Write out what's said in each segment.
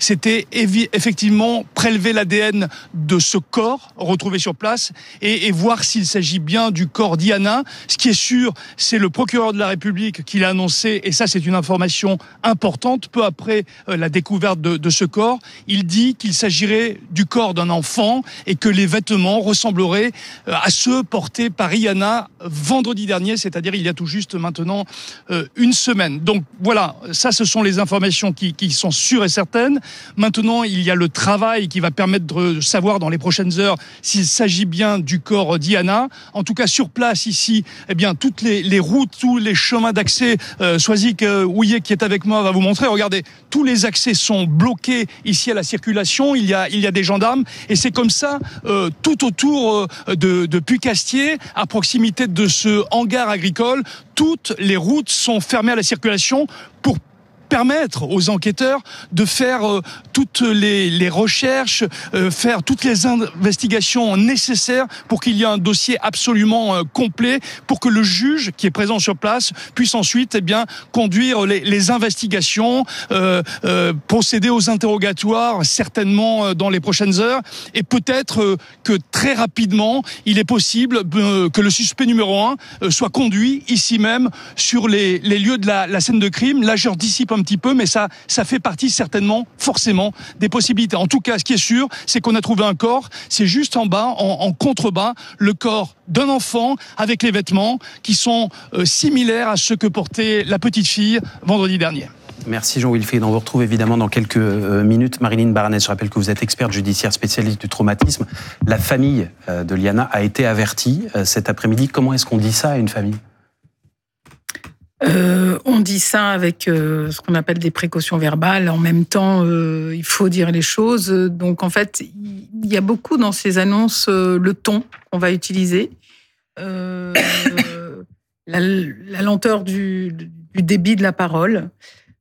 c'était effectivement prélever l'ADN de ce corps retrouvé sur place et voir s'il s'agit bien du corps d'Iana. Ce qui est sûr, c'est le procureur de la République qui l'a annoncé, et ça c'est une information importante, peu après la découverte de ce corps. Il dit qu'il s'agirait du corps d'un enfant et que les vêtements ressembleraient à ceux portés par Iana vendredi dernier, c'est-à-dire il y a tout juste maintenant une semaine. Donc voilà, ça ce sont les informations qui sont sûres et certaines. Maintenant, il y a le travail qui va permettre de savoir dans les prochaines heures s'il s'agit bien du corps d'Iana. En tout cas, sur place ici, eh bien toutes les routes, tous les chemins d'accès, Soisic Houillet qui est avec moi va vous montrer. Regardez, tous les accès sont bloqués ici à la circulation. Il y a des gendarmes et c'est comme ça tout autour de Pucastier, à proximité de ce hangar agricole. Toutes les routes sont fermées à la circulation pour permettre aux enquêteurs de faire toutes les recherches, faire toutes les investigations nécessaires pour qu'il y ait un dossier absolument complet, pour que le juge qui est présent sur place puisse ensuite conduire les investigations, procéder aux interrogatoires certainement dans les prochaines heures, et peut-être que très rapidement il est possible que le suspect numéro 1 soit conduit ici même sur les lieux de la scène de crime. Là j'anticipe un petit peu, mais ça fait partie certainement, forcément, des possibilités. En tout cas, ce qui est sûr, c'est qu'on a trouvé un corps. C'est juste en bas, en contrebas, le corps d'un enfant avec les vêtements qui sont similaires à ceux que portait la petite fille vendredi dernier. Merci Jean-Wilfried. On vous retrouve évidemment dans quelques minutes. Marilyn Baranès, je rappelle que vous êtes experte judiciaire spécialiste du traumatisme. La famille de Liana a été avertie cet après-midi. Comment est-ce qu'on dit ça à une famille ? On dit ça avec ce qu'on appelle des précautions verbales. En même temps, il faut dire les choses. Donc, en fait, il y a beaucoup dans ces annonces le ton qu'on va utiliser, la lenteur du débit de la parole.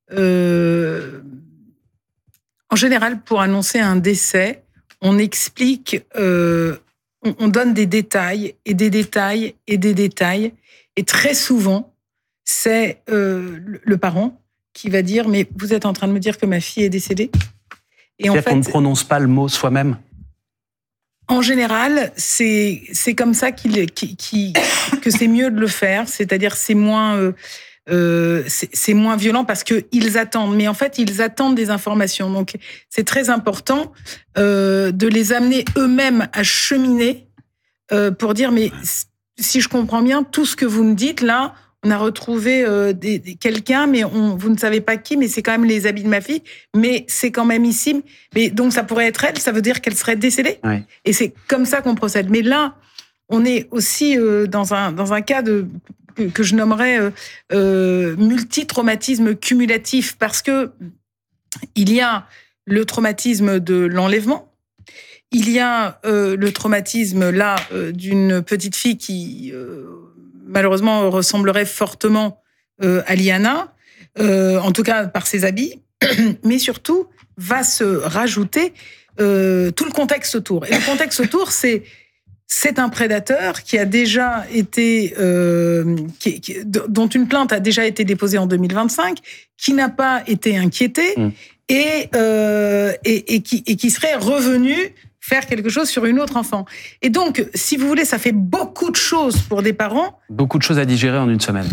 En général, pour annoncer un décès, on explique, on donne des détails et des détails et des détails. Et très souvent, c'est le parent qui va dire « Mais vous êtes en train de me dire que ma fille est décédée ?» Et C'est-à-dire qu'on ne prononce pas le mot soi-même ? En général, c'est comme ça que c'est mieux de le faire. C'est-à-dire c'est moins violent parce qu'ils attendent. Mais en fait, ils attendent des informations. Donc, c'est très important de les amener eux-mêmes à cheminer pour dire « Mais si je comprends bien, tout ce que vous me dites là, on a retrouvé quelqu'un, mais vous ne savez pas qui, mais c'est quand même les habits de ma fille, mais c'est quand même ici. Mais donc ça pourrait être elle, ça veut dire qu'elle serait décédée. Oui. Et c'est comme ça qu'on procède. Mais là, on est aussi dans un cas que je nommerais multitraumatisme cumulatif, parce que il y a le traumatisme de l'enlèvement, il y a le traumatisme là d'une petite fille qui malheureusement ressemblerait fortement à Liana, en tout cas par ses habits, mais surtout va se rajouter tout le contexte autour. Et le contexte autour, c'est un prédateur qui a déjà été, dont une plainte a déjà été déposée en 2025, qui n'a pas été inquiété et qui serait revenu faire quelque chose sur une autre enfant. Et donc, si vous voulez, ça fait beaucoup de choses pour des parents. Beaucoup de choses à digérer en une semaine.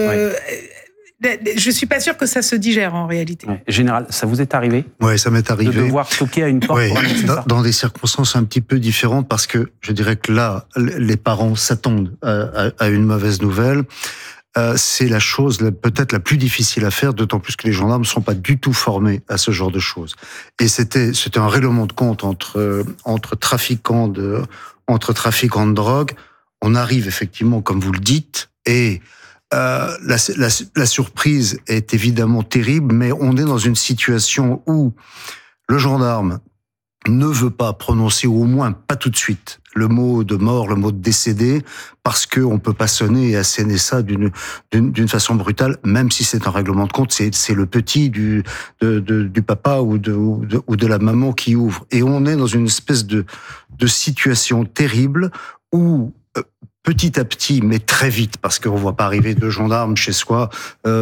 Je suis pas sûre que ça se digère en réalité. Ouais. Général, ça vous est arrivé ? Oui, ça m'est arrivé. De devoir toquer à une porte pour annoncer ça ? Dans des circonstances un petit peu différentes, parce que je dirais que là, les parents s'attendent à une mauvaise nouvelle. C'est la chose peut-être la plus difficile à faire, d'autant plus que les gendarmes ne sont pas du tout formés à ce genre de choses. Et c'était un règlement de compte entre trafiquants de drogue. On arrive effectivement, comme vous le dites, et la surprise est évidemment terrible, mais on est dans une situation où le gendarme ne veut pas prononcer, ou au moins pas tout de suite, le mot de mort, le mot de décédé, parce qu'on peut pas sonner et asséner ça d'une façon brutale, même si c'est un règlement de compte, c'est le petit du papa ou de la maman qui ouvre. Et on est dans une espèce de situation terrible où petit à petit, mais très vite, parce qu'on ne voit pas arriver 2 gendarmes chez soi.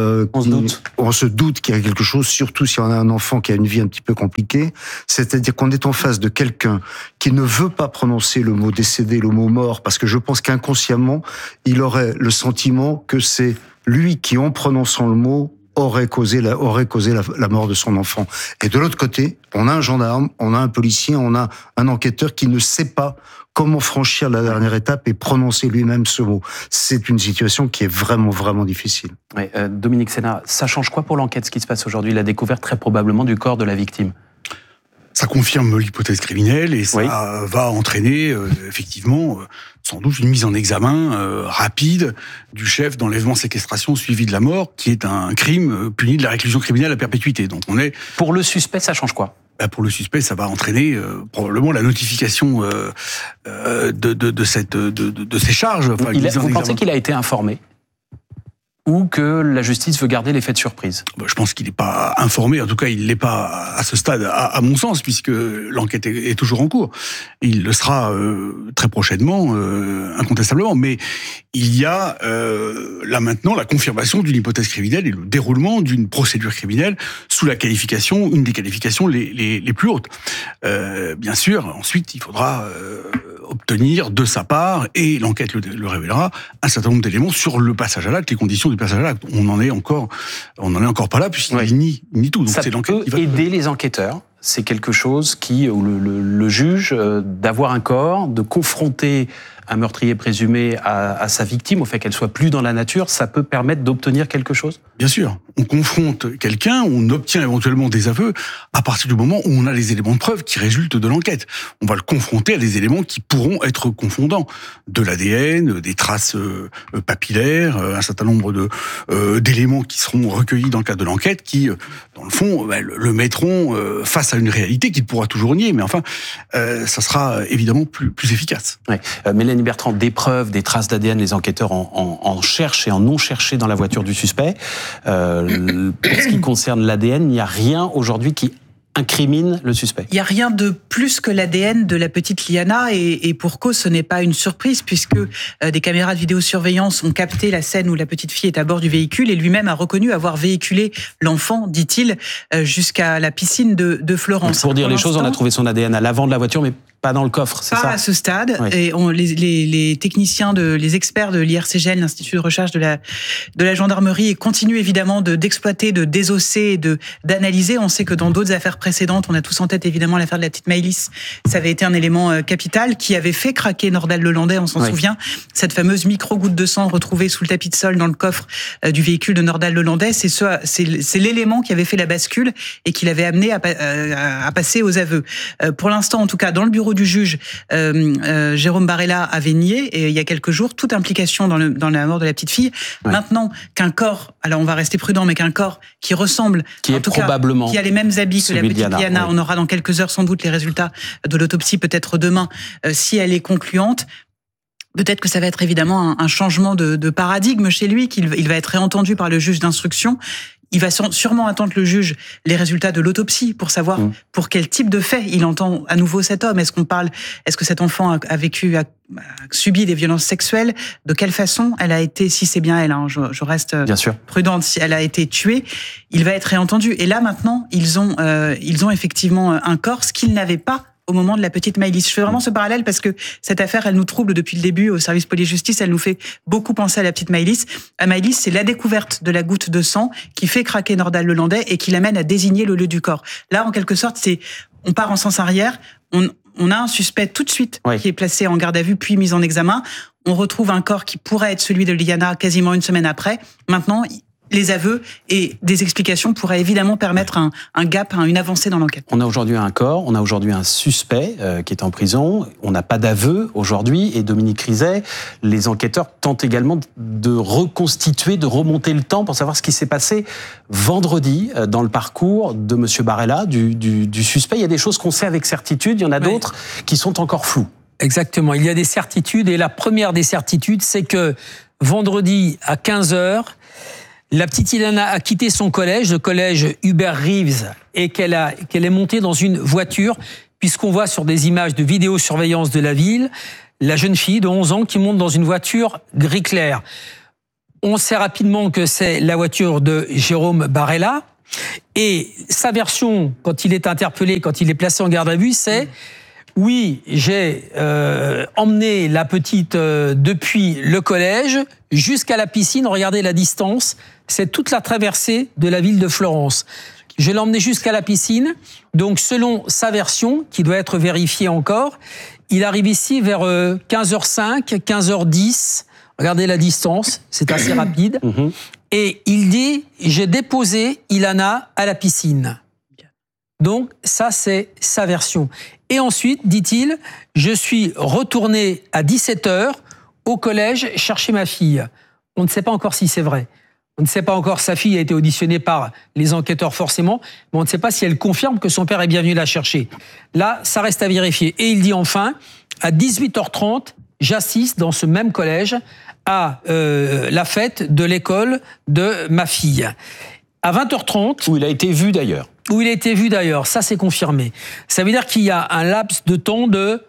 On se doute qu'il y a quelque chose, surtout si on a un enfant qui a une vie un petit peu compliquée. C'est-à-dire qu'on est en face de quelqu'un qui ne veut pas prononcer le mot décédé, le mot mort, parce que je pense qu'inconsciemment, il aurait le sentiment que c'est lui qui, en prononçant le mot, aurait causé la mort de son enfant. Et de l'autre côté, on a un gendarme, on a un policier, on a un enquêteur qui ne sait pas comment franchir la dernière étape et prononcer lui-même ce mot. C'est une situation qui est vraiment, vraiment difficile. Oui, Dominique Sénat, ça change quoi pour l'enquête, ce qui se passe aujourd'hui? La découverte très probablement du corps de la victime. Ça confirme l'hypothèse criminelle et ça va entraîner effectivement sans doute une mise en examen rapide du chef d'enlèvement-séquestration suivi de la mort, qui est un crime puni de la réclusion criminelle à perpétuité. Donc on est... Pour le suspect, ça change quoi? Pour le suspect, ça va entraîner probablement la notification de ces charges. Enfin, vous pensez qu'il a été informé? Ou que la justice veut garder l'effet de surprise? Je pense qu'il n'est pas informé, en tout cas il ne l'est pas à ce stade, à mon sens, puisque l'enquête est toujours en cours. Il le sera très prochainement, incontestablement. Mais il y a là maintenant la confirmation d'une hypothèse criminelle et le déroulement d'une procédure criminelle sous la qualification, une des qualifications les plus hautes. Bien sûr, ensuite il faudra obtenir de sa part, et l'enquête le révélera, un certain nombre d'éléments sur le passage à l'acte, les conditions du passage à l'acte. On n'en est encore pas là, puisqu'il nie tout. Donc ça c'est l'enquête qui va aider les enquêteurs. C'est quelque chose qui, où le juge, d'avoir un corps, de confronter un meurtrier présumé à sa victime, au fait qu'elle soit plus dans la nature, ça peut permettre d'obtenir quelque chose? Bien sûr. On confronte quelqu'un, on obtient éventuellement des aveux à partir du moment où on a les éléments de preuve qui résultent de l'enquête. On va le confronter à des éléments qui pourront être confondants. De l'ADN, des traces papillaires, un certain nombre d'éléments qui seront recueillis dans le cadre de l'enquête qui, dans le fond, le mettront face à une réalité qu'il pourra toujours nier. Mais enfin, ça sera évidemment plus efficace. Ouais. Mélanie Bertrand, des preuves, des traces d'ADN, les enquêteurs en cherchent et en ont cherché dans la voiture du suspect. Pour ce qui concerne l'ADN, il n'y a rien aujourd'hui qui incrimine le suspect. Il n'y a rien de plus que l'ADN de la petite Liana et pour cause, ce n'est pas une surprise puisque des caméras de vidéosurveillance ont capté la scène où la petite fille est à bord du véhicule et lui-même a reconnu avoir véhiculé l'enfant, dit-il, jusqu'à la piscine de Florence. Pour dire les choses, on a trouvé son ADN à l'avant de la voiture, mais pas dans le coffre, c'est ça? Pas à ce stade. Oui. Et les techniciens, les experts de l'IRCGL, l'Institut de recherche de la gendarmerie, continuent évidemment d'exploiter, de désosser, d'analyser. On sait que dans d'autres affaires précédentes, on a tous en tête évidemment l'affaire de la petite Maëlys. Ça avait été un élément capital qui avait fait craquer Nordal-Lelandais, on s'en souvient. Cette fameuse micro-goutte de sang retrouvée sous le tapis de sol dans le coffre du véhicule de Nordal-Lelandais. C'est l'élément qui avait fait la bascule et qui l'avait amené à passer aux aveux. Pour l'instant, en tout cas, dans le bureau du juge, Jérôme Barella avait nié, et il y a quelques jours, toute implication dans la mort de la petite fille. Ouais. Maintenant qu'un corps, alors on va rester prudent, mais qu'un corps qui ressemble, qui est probablement qui a les mêmes habits que la petite Liana, oui. On aura dans quelques heures sans doute les résultats de l'autopsie, peut-être demain, si elle est concluante. Peut-être que ça va être évidemment un changement de paradigme chez lui, qu'il va être réentendu par le juge d'instruction. Il va sûrement attendre le juge les résultats de l'autopsie pour savoir pour quel type de fait il entend à nouveau cet homme. Est-ce que cet enfant a subi des violences sexuelles? De quelle façon elle a été, si c'est bien elle, hein, je reste prudente, si elle a été tuée, il va être réentendu. Et là maintenant, ils ont effectivement un corps, ce qu'ils n'avaient pas au moment de la petite Maëlys. Je fais vraiment ce parallèle parce que cette affaire, elle nous trouble depuis le début au service police-justice. Elle nous fait beaucoup penser à la petite Maëlys. À Maëlys, c'est la découverte de la goutte de sang qui fait craquer Nordal-Lelandais et qui l'amène à désigner le lieu du corps. Là, en quelque sorte, on part en sens arrière. On a un suspect tout de suite qui est placé en garde à vue puis mis en examen. On retrouve un corps qui pourrait être celui de Liana quasiment une semaine après. Maintenant, les aveux et des explications pourraient évidemment permettre un gap, une avancée dans l'enquête. On a aujourd'hui un corps, on a aujourd'hui un suspect qui est en prison, on n'a pas d'aveu aujourd'hui, et Dominique Rizet, les enquêteurs tentent également de reconstituer, de remonter le temps pour savoir ce qui s'est passé vendredi dans le parcours de M. Barella, du suspect. Il y a des choses qu'on sait avec certitude, il y en a d'autres qui sont encore floues. Exactement, il y a des certitudes, et la première des certitudes, c'est que vendredi à 15h, la petite Liana a quitté son collège, le collège Hubert Reeves, et qu'elle est montée dans une voiture, puisqu'on voit sur des images de vidéosurveillance de la ville, la jeune fille de 11 ans qui monte dans une voiture gris clair. On sait rapidement que c'est la voiture de Jérôme Barella. Et sa version, quand il est interpellé, quand il est placé en garde à vue, c'est « Oui, j'ai emmené la petite depuis le collège jusqu'à la piscine. Regardez la distance. C'est toute la traversée de la ville de Florence. Je l'ai emmené jusqu'à la piscine. Donc, selon sa version, qui doit être vérifiée encore, il arrive ici vers 15h05, 15h10. Regardez la distance, c'est assez rapide. Et il dit « J'ai déposé Ilana à la piscine ». Donc, ça, c'est sa version. Et ensuite, dit-il, je suis retourné à 17h au collège chercher ma fille. On ne sait pas encore si c'est vrai. On ne sait pas encore, sa fille a été auditionnée par les enquêteurs forcément, mais on ne sait pas si elle confirme que son père est bien venu la chercher. Là, ça reste à vérifier. Et il dit enfin, à 18h30, j'assiste dans ce même collège à la fête de l'école de ma fille. À 20h30... Où il a été vu d'ailleurs. Où il a été vu d'ailleurs, ça c'est confirmé. Ça veut dire qu'il y a un laps de temps de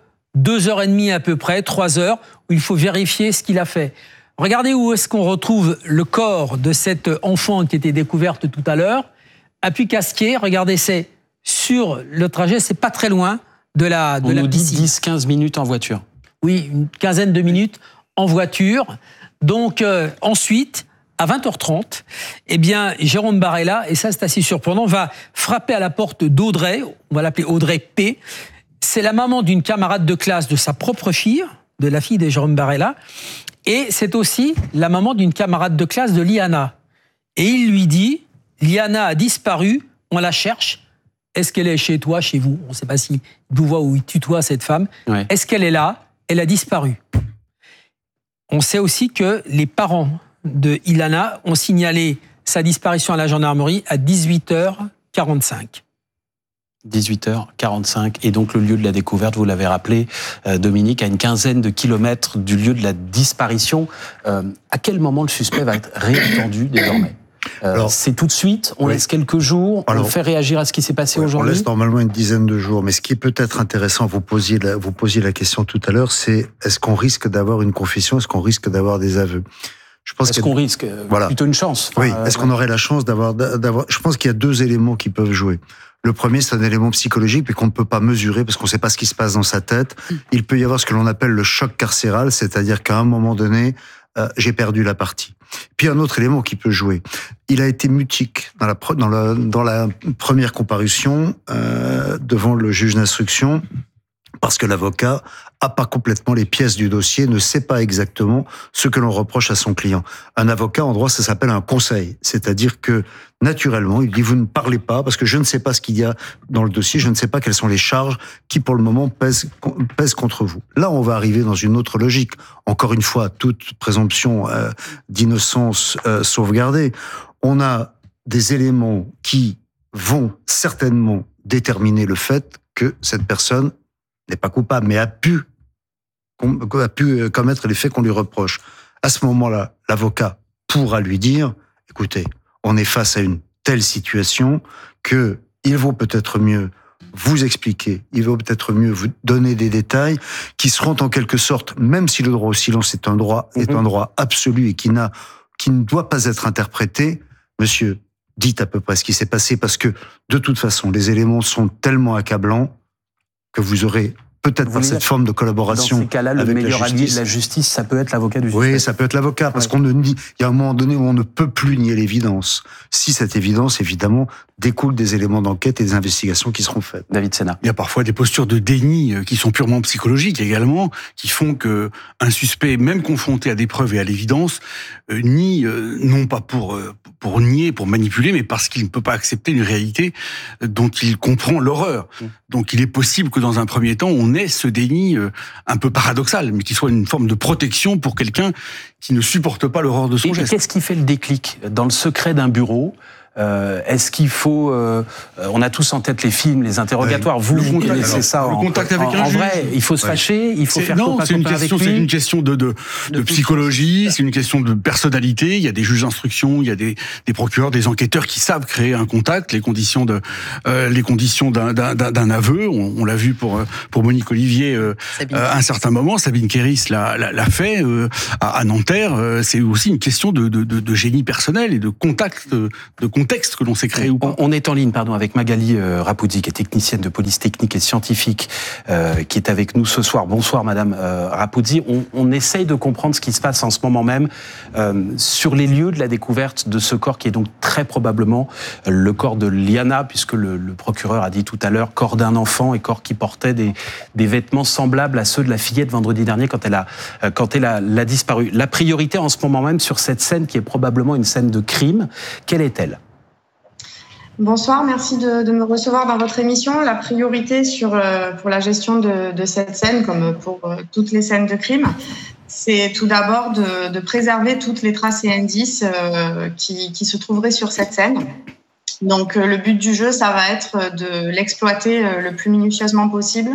2h30 à peu près, 3h, où il faut vérifier ce qu'il a fait. Regardez où est-ce qu'on retrouve le corps de cette enfant qui était découverte tout à l'heure. À Puy-Casquier, regardez, c'est sur le trajet, c'est pas très loin de la piscine. On nous dit 10-15 minutes en voiture. Oui, une quinzaine de minutes en voiture. Donc ensuite... À 20h30, eh bien, Jérôme Barella, et ça c'est assez surprenant, va frapper à la porte d'Audrey, on va l'appeler Audrey P. C'est la maman d'une camarade de classe de sa propre fille, de la fille de Jérôme Barella, et c'est aussi la maman d'une camarade de classe de Liana. Et il lui dit, Liana a disparu, on la cherche, est-ce qu'elle est chez toi, chez vous? On ne sait pas si d'où voit ou il tutoie cette femme. Ouais. Est-ce qu'elle est là? Elle a disparu. On sait aussi que les parents de Ilana ont signalé sa disparition à la gendarmerie à 18h45. 18h45, et donc le lieu de la découverte, vous l'avez rappelé, Dominique, à une quinzaine de kilomètres du lieu de la disparition. À quel moment le suspect va être réattendu désormais? C'est tout de suite, on laisse quelques jours, on fait réagir à ce qui s'est passé aujourd'hui? On laisse normalement une dizaine de jours, mais ce qui est peut-être intéressant, vous posiez la question tout à l'heure, c'est est-ce qu'on risque d'avoir une confession, est-ce qu'on risque d'avoir des aveux? Est-ce qu'on risque plutôt une chance? Oui, est-ce qu'on aurait la chance d'avoir... Je pense qu'il y a deux éléments qui peuvent jouer. Le premier, c'est un élément psychologique, puis qu'on ne peut pas mesurer, parce qu'on ne sait pas ce qui se passe dans sa tête. Il peut y avoir ce que l'on appelle le choc carcéral, c'est-à-dire qu'à un moment donné, j'ai perdu la partie. Puis un autre élément qui peut jouer. Il a été mutique dans la première comparution devant le juge d'instruction, parce que l'avocat a pas complètement les pièces du dossier, ne sait pas exactement ce que l'on reproche à son client. Un avocat, en droit, ça s'appelle un conseil. C'est-à-dire que, naturellement, il dit, vous ne parlez pas, parce que je ne sais pas ce qu'il y a dans le dossier, je ne sais pas quelles sont les charges qui, pour le moment, pèsent contre vous. Là, on va arriver dans une autre logique. Encore une fois, toute présomption d'innocence sauvegardée. On a des éléments qui vont certainement déterminer le fait que cette personne n'est pas coupable, mais a pu commettre les faits qu'on lui reproche. À ce moment-là, l'avocat pourra lui dire, écoutez, on est face à une telle situation que il vaut peut-être mieux vous expliquer, il vaut peut-être mieux vous donner des détails qui seront en quelque sorte, même si le droit au silence est un droit absolu et qui ne doit pas être interprété, monsieur, dites à peu près ce qui s'est passé, parce que de toute façon, les éléments sont tellement accablants que vous aurez peut-être par cette forme de collaboration. Dans ces cas-là, le meilleur allié de la justice, ça peut être l'avocat du suspect. Oui, ça peut être l'avocat, parce qu'on ne dit, il y a un moment donné où on ne peut plus nier l'évidence. Si cette évidence, évidemment, découle des éléments d'enquête et des investigations qui seront faites. David Sena. Il y a parfois des postures de déni qui sont purement psychologiques également, qui font que un suspect, même confronté à des preuves et à l'évidence, nie, non pas pour nier, pour manipuler, mais parce qu'il ne peut pas accepter une réalité dont il comprend l'horreur. Donc il est possible que dans un premier temps, on ait ce déni un peu paradoxal, mais qui soit une forme de protection pour quelqu'un qui ne supporte pas l'horreur de son geste. Qu'est-ce qui fait le déclic? Dans le secret d'un bureau, Est-ce qu'il faut... on a tous en tête les films, les interrogatoires. Vous connaissez ça. Le contact avec un en juge. vrai, il faut se fâcher, il faut faire copain avec lui. C'est une question de psychologie, c'est une question de personnalité. Il y a des juges d'instruction, il y a des procureurs, des enquêteurs qui savent créer un contact, les conditions d'un aveu. On l'a vu pour Monique Olivier à un certain moment. Sabine Kéris l'a fait à Nanterre. C'est aussi une question de génie personnel et de contact, de contexte que l'on s'est créé ou pas. On est en ligne, pardon, avec Magali Rapuzzi, qui est technicienne de police technique et scientifique, qui est avec nous ce soir. Bonsoir, Madame Rapuzzi. On essaye de comprendre ce qui se passe en ce moment même sur les lieux de la découverte de ce corps qui est donc très probablement le corps de Liana, puisque le procureur a dit tout à l'heure corps d'un enfant et corps qui portait des vêtements semblables à ceux de la fillette vendredi dernier quand elle a disparu. La priorité en ce moment même sur cette scène qui est probablement une scène de crime, quelle est-elle ? Bonsoir, merci de me recevoir dans votre émission. La priorité pour la gestion de cette scène, comme pour toutes les scènes de crime, c'est tout d'abord de préserver toutes les traces et indices qui se trouveraient sur cette scène. Donc le but du jeu, ça va être de l'exploiter le plus minutieusement possible,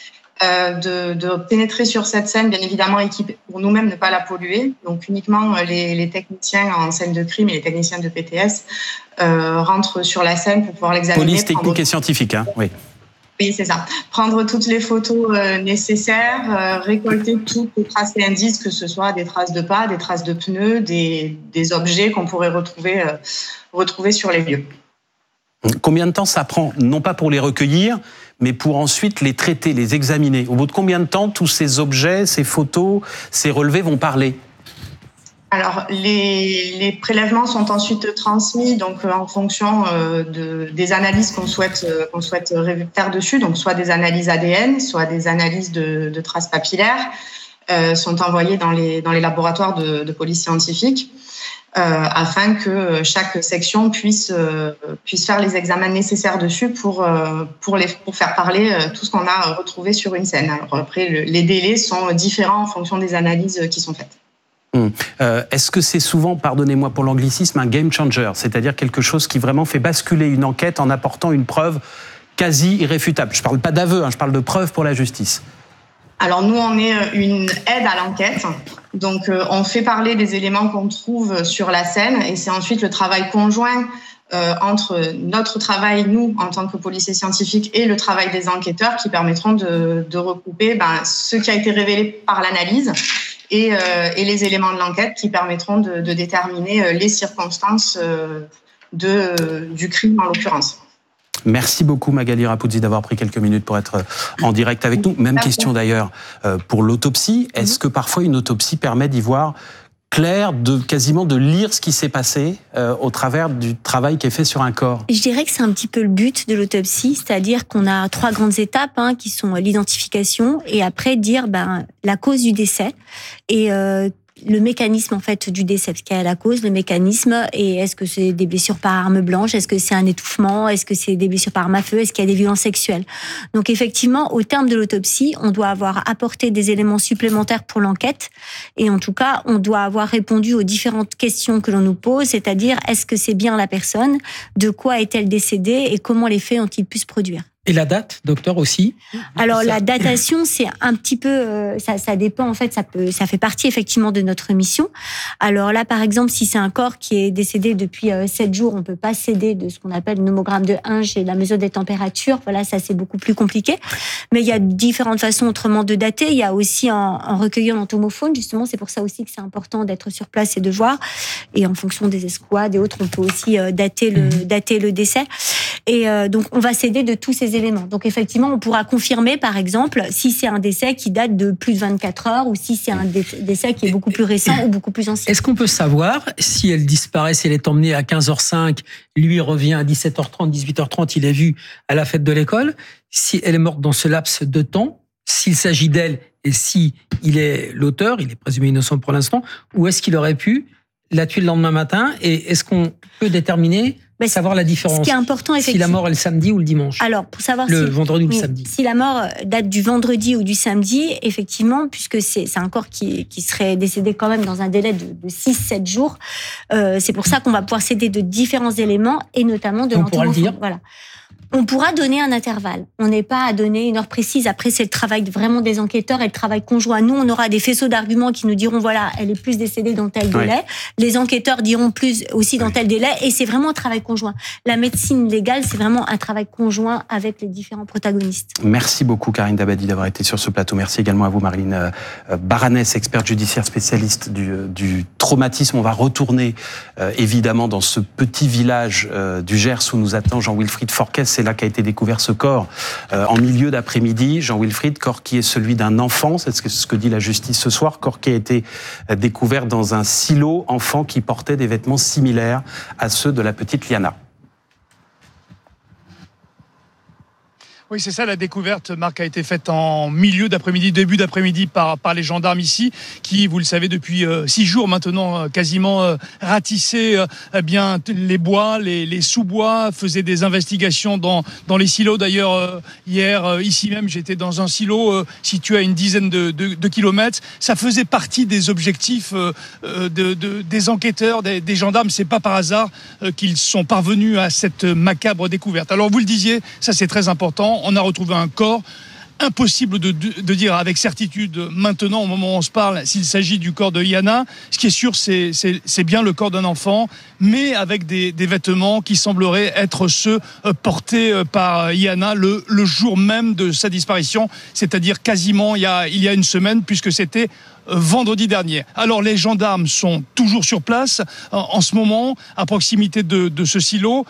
de pénétrer sur cette scène, bien évidemment équipée pour nous-mêmes ne pas la polluer. Donc uniquement les techniciens en scène de crime et les techniciens de PTS rentrent sur la scène pour pouvoir l'examiner. Police technique et scientifique, hein, oui. Oui, c'est ça. Prendre toutes les photos nécessaires, récolter toutes les traces et indices, que ce soit des traces de pas, des traces de pneus, des objets qu'on pourrait retrouver sur les lieux. Combien de temps ça prend, non pas pour les recueillir, mais pour ensuite les traiter, les examiner? Au bout de combien de temps tous ces objets, ces photos, ces relevés vont parler? Alors, les prélèvements sont ensuite transmis donc en fonction des analyses qu'on souhaite faire dessus, donc soit des analyses ADN, soit des analyses de traces papillaires, sont envoyées dans les laboratoires de police scientifique. Afin que chaque section puisse faire les examens nécessaires dessus pour faire parler tout ce qu'on a retrouvé sur une scène. Alors après, les délais sont différents en fonction des analyses qui sont faites. Est-ce que c'est souvent, pardonnez-moi pour l'anglicisme, un game changer, c'est-à-dire quelque chose qui vraiment fait basculer une enquête en apportant une preuve quasi irréfutable? Je ne parle pas d'aveu, je parle de preuve pour la justice. Alors nous, on est une aide à l'enquête. Donc on fait parler des éléments qu'on trouve sur la scène et c'est ensuite le travail conjoint entre notre travail, nous, en tant que policiers scientifiques, et le travail des enquêteurs qui permettront de recouper ce qui a été révélé par l'analyse et les éléments de l'enquête qui permettront de déterminer les circonstances du crime en l'occurrence. Merci beaucoup Magali Rapuzzi d'avoir pris quelques minutes pour être en direct avec nous. Même question d'ailleurs pour l'autopsie. Est-ce que parfois une autopsie permet d'y voir clair, quasiment de lire ce qui s'est passé au travers du travail qui est fait sur un corps? Je dirais que c'est un petit peu le but de l'autopsie, c'est-à-dire qu'on a 3 grandes étapes qui sont l'identification et après dire la cause du décès et le mécanisme en fait du décès, parce qu'il y a la cause, le mécanisme, et est-ce que c'est des blessures par arme blanche, est-ce que c'est un étouffement, est-ce que c'est des blessures par arme à feu, est-ce qu'il y a des violences sexuelles. Donc effectivement, au terme de l'autopsie, on doit avoir apporté des éléments supplémentaires pour l'enquête, et en tout cas, on doit avoir répondu aux différentes questions que l'on nous pose, c'est-à-dire est-ce que c'est bien la personne, de quoi est-elle décédée, et comment les faits ont-ils pu se produire. Et la date, docteur, aussi? Alors, la datation, c'est un petit peu, ça dépend, en fait, ça fait partie, effectivement, de notre mission. Alors là, par exemple, si c'est un corps qui est décédé depuis 7 jours, on peut pas s'aider de ce qu'on appelle le nomogramme de Hinge et la mesure des températures. Voilà, ça, c'est beaucoup plus compliqué. Mais il y a différentes façons autrement de dater. Il y a aussi en recueillant l'entomophone, justement, c'est pour ça aussi que c'est important d'être sur place et de voir. Et en fonction des escouades et autres, on peut aussi dater le décès. Et donc, on va s'aider de tous ces éléments. Donc, effectivement, on pourra confirmer, par exemple, si c'est un décès qui date de plus de 24 heures ou si c'est un décès qui est beaucoup plus récent ou beaucoup plus ancien. Est-ce qu'on peut savoir si elle disparaît, si elle est emmenée à 15h05, lui revient à 17h30, 18h30, il est vu à la fête de l'école, si elle est morte dans ce laps de temps, s'il s'agit d'elle et si il est l'auteur, il est présumé innocent pour l'instant, ou est-ce qu'il aurait pu la tuer le lendemain matin et est-ce qu'on peut déterminer Savoir la différence. Ce qui est important, si la mort est le samedi ou le dimanche. Alors, pour savoir le vendredi ou le samedi. Si la mort date du vendredi ou du samedi, effectivement, puisque c'est un corps qui serait décédé quand même dans un délai de 6-7 jours, c'est pour ça qu'on va pouvoir s'aider de différents éléments et notamment de l'entourage. On pourra le dire. Voilà. On pourra donner un intervalle. On n'est pas à donner une heure précise. Après, c'est le travail vraiment des enquêteurs et le travail conjoint. Nous, on aura des faisceaux d'arguments qui nous diront, voilà, elle est plus décédée dans tel délai. Les enquêteurs diront plus aussi dans tel délai. Et c'est vraiment un travail conjoint. La médecine légale, c'est vraiment un travail conjoint avec les différents protagonistes. Merci beaucoup, Karine Dabadi, d'avoir été sur ce plateau. Merci également à vous, Maryline Baranès, experte judiciaire spécialiste du traumatisme. On va retourner, évidemment, dans ce petit village du Gers où nous attend Jean-Wilfried Forquès. C'est là qu'a été découvert ce corps en milieu d'après-midi. Jean-Wilfried, corps qui est celui d'un enfant, c'est ce que dit la justice ce soir, corps qui a été découvert dans un silo, enfant qui portait des vêtements similaires à ceux de la petite Liana. Oui, c'est ça, la découverte, Marc, a été faite en milieu d'après-midi, début d'après-midi par les gendarmes ici, qui, vous le savez, depuis 6 jours maintenant, quasiment ratissaient bien les bois, les sous-bois, faisaient des investigations dans les silos. D'ailleurs, hier, ici même, j'étais dans un silo situé à une dizaine de kilomètres. Ça faisait partie des objectifs des enquêteurs, des gendarmes. C'est pas par hasard qu'ils sont parvenus à cette macabre découverte. Alors, vous le disiez, ça c'est très important. On a retrouvé un corps. Impossible de dire avec certitude maintenant, au moment où on se parle, s'il s'agit du corps de Liana. Ce qui est sûr, c'est bien le corps d'un enfant, mais avec des vêtements qui sembleraient être ceux portés par Liana le jour même de sa disparition, c'est-à-dire quasiment il y a une semaine, puisque c'était vendredi dernier. Alors les gendarmes sont toujours sur place en ce moment, à proximité de ce silo.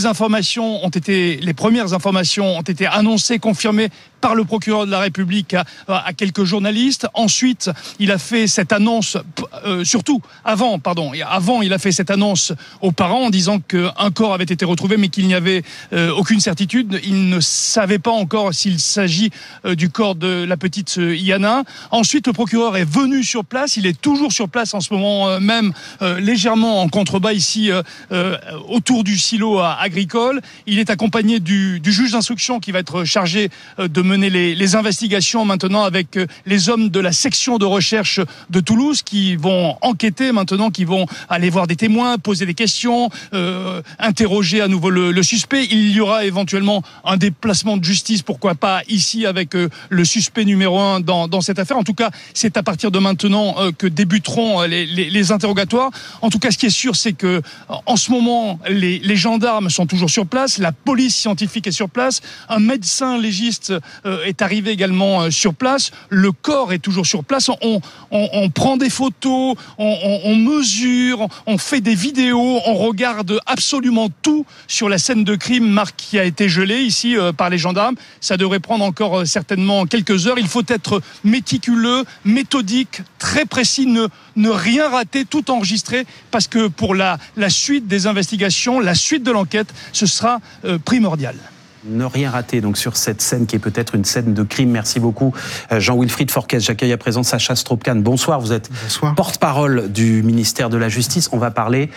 Les premières informations ont été annoncées, confirmées par le procureur de la République à quelques journalistes. Ensuite, il a fait cette annonce, avant, il a fait cette annonce aux parents en disant qu'un corps avait été retrouvé, mais qu'il n'y avait aucune certitude. Il ne savait pas encore s'il s'agit du corps de la petite Liana. Ensuite, le procureur est venu sur place, il est toujours sur place en ce moment même, légèrement en contrebas ici, autour du silo agricole. Il est accompagné du juge d'instruction qui va être chargé de mener les investigations maintenant avec les hommes de la section de recherche de Toulouse qui vont enquêter maintenant, qui vont aller voir des témoins, poser des questions, interroger à nouveau le suspect. Il y aura éventuellement un déplacement de justice, pourquoi pas ici avec le suspect numéro 1 dans cette affaire. En tout cas, c'est à partir de maintenant que débuteront les interrogatoires. En tout cas, ce qui est sûr, c'est que en ce moment, les gendarmes sont toujours sur place, la police scientifique est sur place, un médecin légiste est arrivé également sur place, le corps est toujours sur place, on prend des photos, on mesure, on fait des vidéos, on regarde absolument tout sur la scène de crime, Marc, qui a été gelée ici par les gendarmes. Ça devrait prendre encore certainement quelques heures. Il faut être méticuleux, méthodique, très précis, ne rien rater, tout enregistrer, parce que pour la suite des investigations, la suite de l'enquête, ce sera primordial. Ne rien rater donc sur cette scène qui est peut-être une scène de crime. Merci beaucoup Jean-Wilfried Forquès. J'accueille à présent Sacha Straup-Kahn. Bonsoir, vous êtes porte-parole du ministère de la Justice. On va parler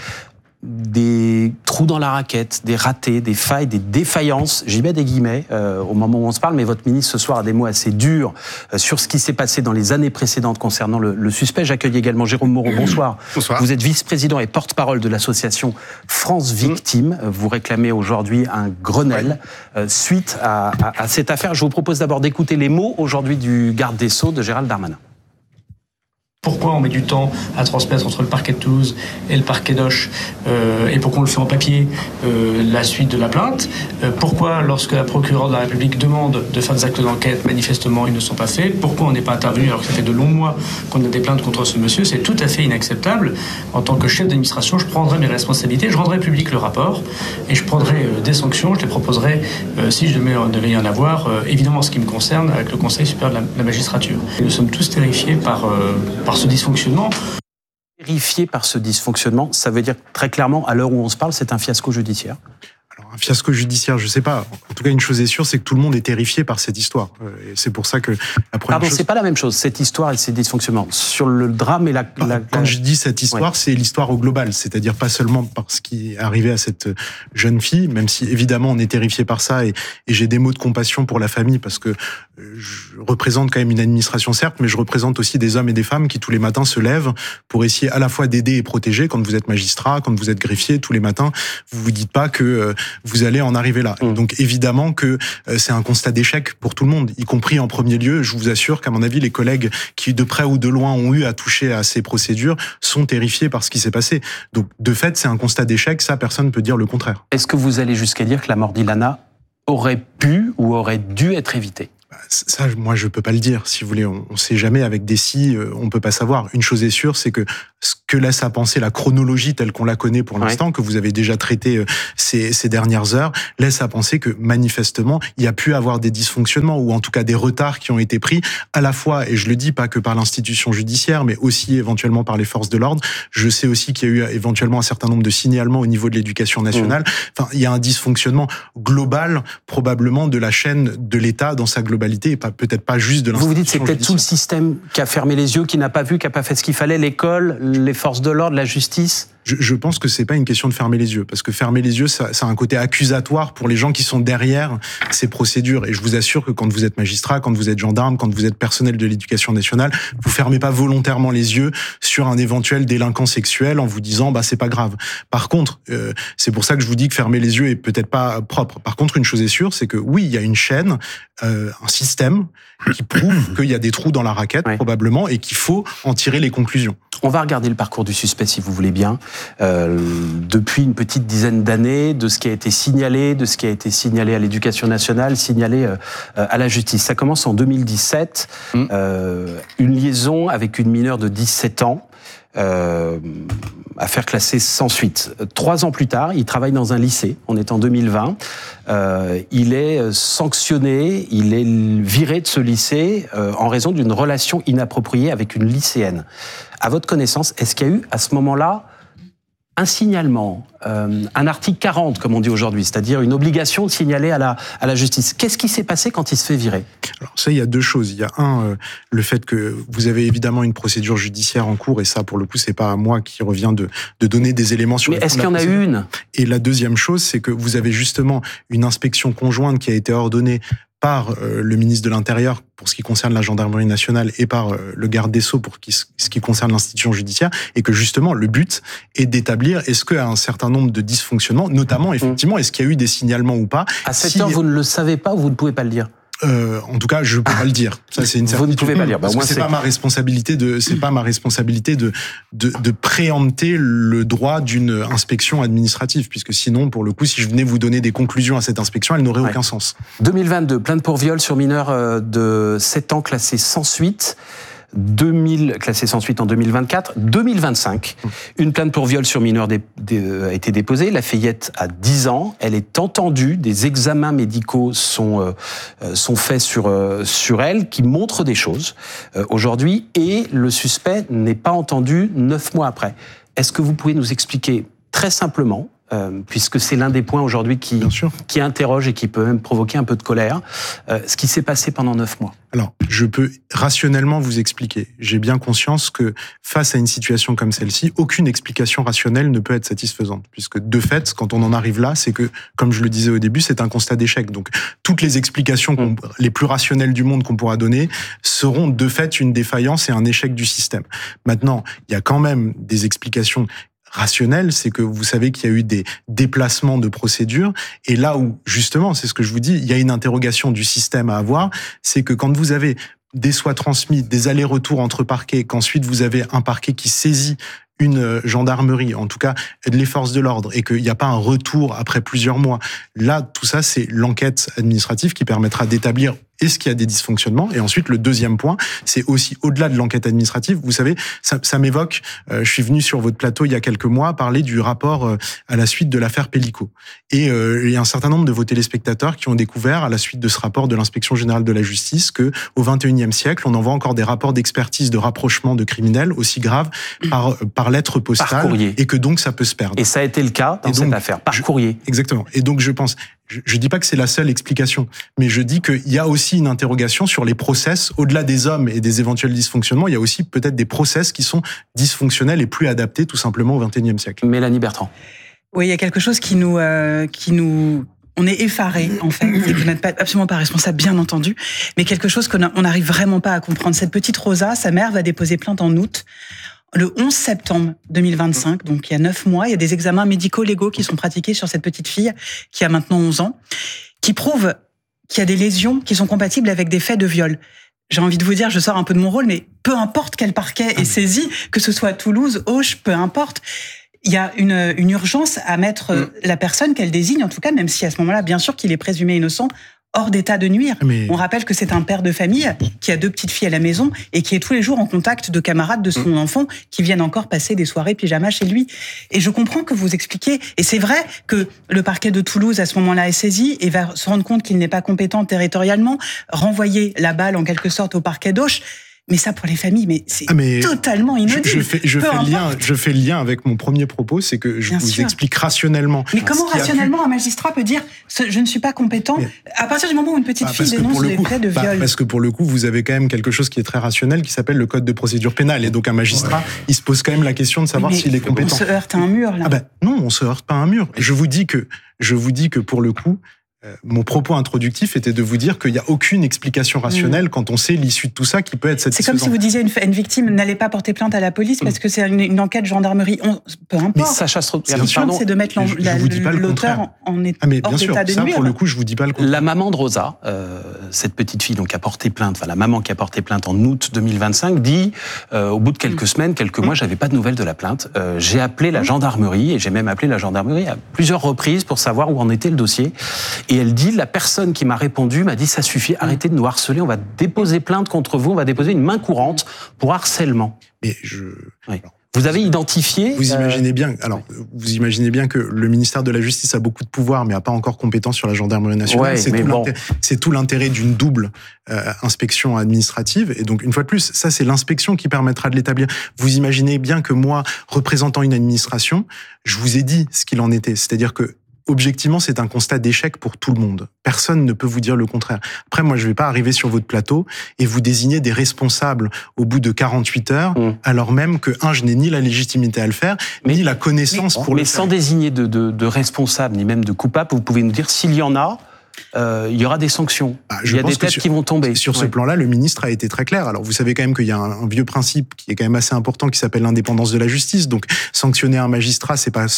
des trous dans la raquette, des ratés, des failles, des défaillances, j'y mets des guillemets au moment où on se parle, mais votre ministre ce soir a des mots assez durs sur ce qui s'est passé dans les années précédentes concernant le suspect. J'accueille également Jérôme Moreau. Bonsoir. Bonsoir. Vous êtes vice-président et porte-parole de l'association France Victimes. Vous réclamez aujourd'hui un Grenelle suite à cette affaire. Je vous propose d'abord d'écouter les mots aujourd'hui du garde des Sceaux, de Gérald Darmanin. Pourquoi on met du temps à transmettre entre le parquet de Toulouse et le parquet d'Auch et pourquoi on le fait en papier la suite de la plainte? Pourquoi lorsque la procureure de la République demande de faire des actes d'enquête, manifestement ils ne sont pas faits? Pourquoi on n'est pas intervenu alors que ça fait de longs mois qu'on a des plaintes contre ce monsieur? C'est tout à fait inacceptable. En tant que chef d'administration, je prendrai mes responsabilités, je rendrai public le rapport et je prendrai des sanctions, je les proposerai si je devais y en avoir, évidemment en ce qui me concerne, avec le Conseil supérieur de la magistrature. Et nous sommes tous terrifiés par ce dysfonctionnement. Terrifié par ce dysfonctionnement, ça veut dire très clairement, à l'heure où on se parle, c'est un fiasco judiciaire. Alors, un fiasco judiciaire, je sais pas. En tout cas, une chose est sûre, c'est que tout le monde est terrifié par cette histoire. Et c'est pour ça que la première chose... c'est pas la même chose, cette histoire et ces dysfonctionnements. Sur le drame et Quand je dis cette histoire, c'est l'histoire au global. C'est-à-dire pas seulement par ce qui est arrivé à cette jeune fille, même si évidemment on est terrifié par ça et j'ai des mots de compassion pour la famille parce que je représente quand même une administration, certes, mais je représente aussi des hommes et des femmes qui tous les matins se lèvent pour essayer à la fois d'aider et protéger. Quand vous êtes magistrat, quand vous êtes greffier, tous les matins, vous vous dites pas que vous allez en arriver là. Donc évidemment que c'est un constat d'échec pour tout le monde, y compris en premier lieu. Je vous assure qu'à mon avis, les collègues qui de près ou de loin ont eu à toucher à ces procédures sont terrifiés par ce qui s'est passé. Donc de fait, c'est un constat d'échec. Ça, personne ne peut dire le contraire. Est-ce que vous allez jusqu'à dire que la mort d'Ilana aurait pu ou aurait dû être évitée ? Ça, moi, je peux pas le dire. Si vous voulez, on sait jamais avec des si, on peut pas savoir. Une chose est sûre, c'est que ce que laisse à penser la chronologie telle qu'on la connaît pour l'instant, que vous avez déjà traité ces dernières heures, laisse à penser que manifestement, il y a pu avoir des dysfonctionnements ou en tout cas des retards qui ont été pris à la fois, et je le dis pas que par l'institution judiciaire, mais aussi éventuellement par les forces de l'ordre. Je sais aussi qu'il y a eu éventuellement un certain nombre de signalements au niveau de l'éducation nationale. Enfin, il y a un dysfonctionnement global, probablement de la chaîne de l'État dans sa globalité et peut-être pas juste de l'institution. Vous dites c'est peut-être tout le système qui a fermé les yeux, qui n'a pas vu, qui n'a pas fait ce qu'il fallait, l'école, les forces de l'ordre, la justice. Je pense que c'est pas une question de fermer les yeux, parce que fermer les yeux, ça a un côté accusatoire pour les gens qui sont derrière ces procédures. Et je vous assure que quand vous êtes magistrat, quand vous êtes gendarme, quand vous êtes personnel de l'éducation nationale, vous fermez pas volontairement les yeux sur un éventuel délinquant sexuel en vous disant bah c'est pas grave. Par contre, c'est pour ça que je vous dis que fermer les yeux est peut-être pas propre. Par contre, une chose est sûre, c'est que oui, il y a une chaîne, un système qui prouve qu'il y a des trous dans la raquette probablement et qu'il faut en tirer les conclusions. On va regarder le parcours du suspect si vous voulez bien. Depuis une petite dizaine d'années, de ce qui a été signalé, à l'éducation nationale, signalé à la justice. Ça commence en 2017, une liaison avec une mineure de 17 ans, affaire classée sans suite. 3 ans plus tard, il travaille dans un lycée, on est en 2020, il est sanctionné, il est viré de ce lycée en raison d'une relation inappropriée avec une lycéenne. À votre connaissance, est-ce qu'il y a eu à ce moment-là un signalement, un article 40, comme on dit aujourd'hui, c'est-à-dire une obligation de signaler à la justice. Qu'est-ce qui s'est passé quand il se fait virer ? Alors ça, il y a 2 choses. Il y a le fait que vous avez évidemment une procédure judiciaire en cours, et ça, pour le coup, c'est pas à moi qui revient de donner des éléments sur. Mais est-ce qu'il y en a eu une ? Et la deuxième chose, c'est que vous avez justement une inspection conjointe qui a été ordonnée par le ministre de l'Intérieur pour ce qui concerne la gendarmerie nationale et par le garde des Sceaux pour ce qui concerne l'institution judiciaire, et que justement le but est d'établir est-ce qu'il y a un certain nombre de dysfonctionnements, notamment effectivement est-ce qu'il y a eu des signalements ou pas. À cette heure, vous ne le savez pas ou vous ne pouvez pas le dire ? En tout cas, je peux pas le dire. Ça, c'est une certitude. Vous ne pouvez pas le dire. Parce que c'est pas ma responsabilité de préempter le droit d'une inspection administrative, puisque sinon, pour le coup, si je venais vous donner des conclusions à cette inspection, elle n'aurait aucun sens. 2022, plainte pour viol sur mineur de 7 ans classée sans suite. Classé sans suite en 2024, 2025. Une plainte pour viol sur mineur a été déposée. La fillette a 10 ans. Elle est entendue. Des examens médicaux sont faits sur elle qui montrent des choses aujourd'hui. Et le suspect n'est pas entendu 9 mois après. Est-ce que vous pouvez nous expliquer très simplement, puisque c'est l'un des points aujourd'hui qui interroge et qui peut même provoquer un peu de colère, ce qui s'est passé pendant 9 mois. Alors, je peux rationnellement vous expliquer. J'ai bien conscience que face à une situation comme celle-ci, aucune explication rationnelle ne peut être satisfaisante. Puisque de fait, quand on en arrive là, c'est que, comme je le disais au début, c'est un constat d'échec. Donc, toutes les explications les plus rationnelles du monde qu'on pourra donner seront de fait une défaillance et un échec du système. Maintenant, il y a quand même des explications rationnel, c'est que vous savez qu'il y a eu des déplacements de procédures, et là où, justement, c'est ce que je vous dis, il y a une interrogation du système à avoir, c'est que quand vous avez des soins transmis, des allers-retours entre parquets, qu'ensuite vous avez un parquet qui saisit une gendarmerie, en tout cas les forces de l'ordre, et qu'il n'y a pas un retour après plusieurs mois. Là, tout ça, c'est l'enquête administrative qui permettra d'établir est-ce qu'il y a des dysfonctionnements? Et ensuite, le deuxième point, c'est aussi au-delà de l'enquête administrative. Vous savez, ça m'évoque, je suis venu sur votre plateau il y a quelques mois parler du rapport à la suite de l'affaire Pellico. Et il y a un certain nombre de vos téléspectateurs qui ont découvert, à la suite de ce rapport de l'Inspection générale de la justice, que au XXIe siècle, on envoie encore des rapports d'expertise de rapprochement de criminels aussi graves par lettre postale. Par courrier. Et que donc ça peut se perdre. Et ça a été le cas dans cette affaire, par courrier. Exactement. Et donc je pense, je dis pas que c'est la seule explication, mais je dis qu'il y a aussi une interrogation sur les process, au-delà des hommes et des éventuels dysfonctionnements, il y a aussi peut-être des process qui sont dysfonctionnels et plus adaptés tout simplement au XXIe siècle. Mélanie Bertrand. Oui, il y a quelque chose qui nous, on est effarés, en fait, et vous n'êtes absolument pas responsable, bien entendu, mais quelque chose qu'on n'arrive vraiment pas à comprendre. Cette petite Rosa, sa mère va déposer plainte en août. Le 11 septembre 2025, donc il y a 9 mois, il y a des examens médico-légaux qui sont pratiqués sur cette petite fille qui a maintenant 11 ans, qui prouvent qu'il y a des lésions qui sont compatibles avec des faits de viol. J'ai envie de vous dire, je sors un peu de mon rôle, mais peu importe quel parquet est saisi, que ce soit Toulouse, Auch, peu importe, il y a une urgence à mettre la personne qu'elle désigne, en tout cas, même si à ce moment-là, bien sûr qu'il est présumé innocent, hors d'état de nuire. On rappelle que c'est un père de famille qui a 2 petites filles à la maison et qui est tous les jours en contact de camarades de son enfant qui viennent encore passer des soirées pyjama chez lui. Et je comprends que vous expliquez, et c'est vrai que le parquet de Toulouse à ce moment-là est saisi et va se rendre compte qu'il n'est pas compétent territorialement, renvoyer la balle en quelque sorte au parquet d'Auch. Mais ça, pour les familles, mais c'est totalement inaudible. Je fais le lien avec mon premier propos, c'est que je vous explique rationnellement. Mais comment rationnellement un magistrat peut dire « je ne suis pas compétent » à partir du moment où une petite fille dénonce des faits de viol? Parce que pour le coup, vous avez quand même quelque chose qui est très rationnel, qui s'appelle le code de procédure pénale. Et donc un magistrat, il se pose quand même la question de savoir s'il est compétent. On se heurte à un mur, là. Non, on se heurte pas à un mur. Je vous dis que pour le coup, mon propos introductif était de vous dire qu'il n'y a aucune explication rationnelle quand on sait l'issue de tout ça qui peut être satisfaisant. C'est comme si vous disiez une victime n'allait pas porter plainte à la police parce que c'est une enquête gendarmerie. Peu importe. Mais Sacha Strauss, c'est de mettre l'auteur en état de nuire. Bien sûr, ça pour le coup, je vous dis pas le contraire. La maman de Rosa, cette petite fille donc qui a porté plainte, la maman qui a porté plainte en août 2025, dit au bout de quelques semaines, quelques mois, j'avais pas de nouvelles de la plainte. J'ai appelé la gendarmerie et j'ai même appelé la gendarmerie à plusieurs reprises pour savoir où en était le dossier. Et elle dit, la personne qui m'a répondu m'a dit, ça suffit, arrêtez de nous harceler, on va déposer plainte contre vous, on va déposer une main courante pour harcèlement. Mais Vous avez identifié... Vous imaginez bien, vous imaginez bien que le ministère de la Justice a beaucoup de pouvoir, mais n'a pas encore compétence sur la gendarmerie nationale. C'est tout l'intérêt d'une double inspection administrative. Et donc, une fois de plus, ça, c'est l'inspection qui permettra de l'établir. Vous imaginez bien que moi, représentant une administration, je vous ai dit ce qu'il en était. C'est-à-dire que objectivement, c'est un constat d'échec pour tout le monde. Personne ne peut vous dire le contraire. Après, moi, je ne vais pas arriver sur votre plateau et vous désigner des responsables au bout de 48 heures, alors même que, je n'ai ni la légitimité à le faire, ni la connaissance pour le faire. Mais sans désigner de responsable, ni même de coupable, vous pouvez nous dire s'il y en a, il y aura des sanctions. Il y a des têtes qui vont tomber. Sur ce plan-là, le ministre a été très clair. Alors, vous savez quand même qu'il y a un vieux principe qui est quand même assez important qui s'appelle l'indépendance de la justice. Donc, sanctionner un magistrat, c'est pas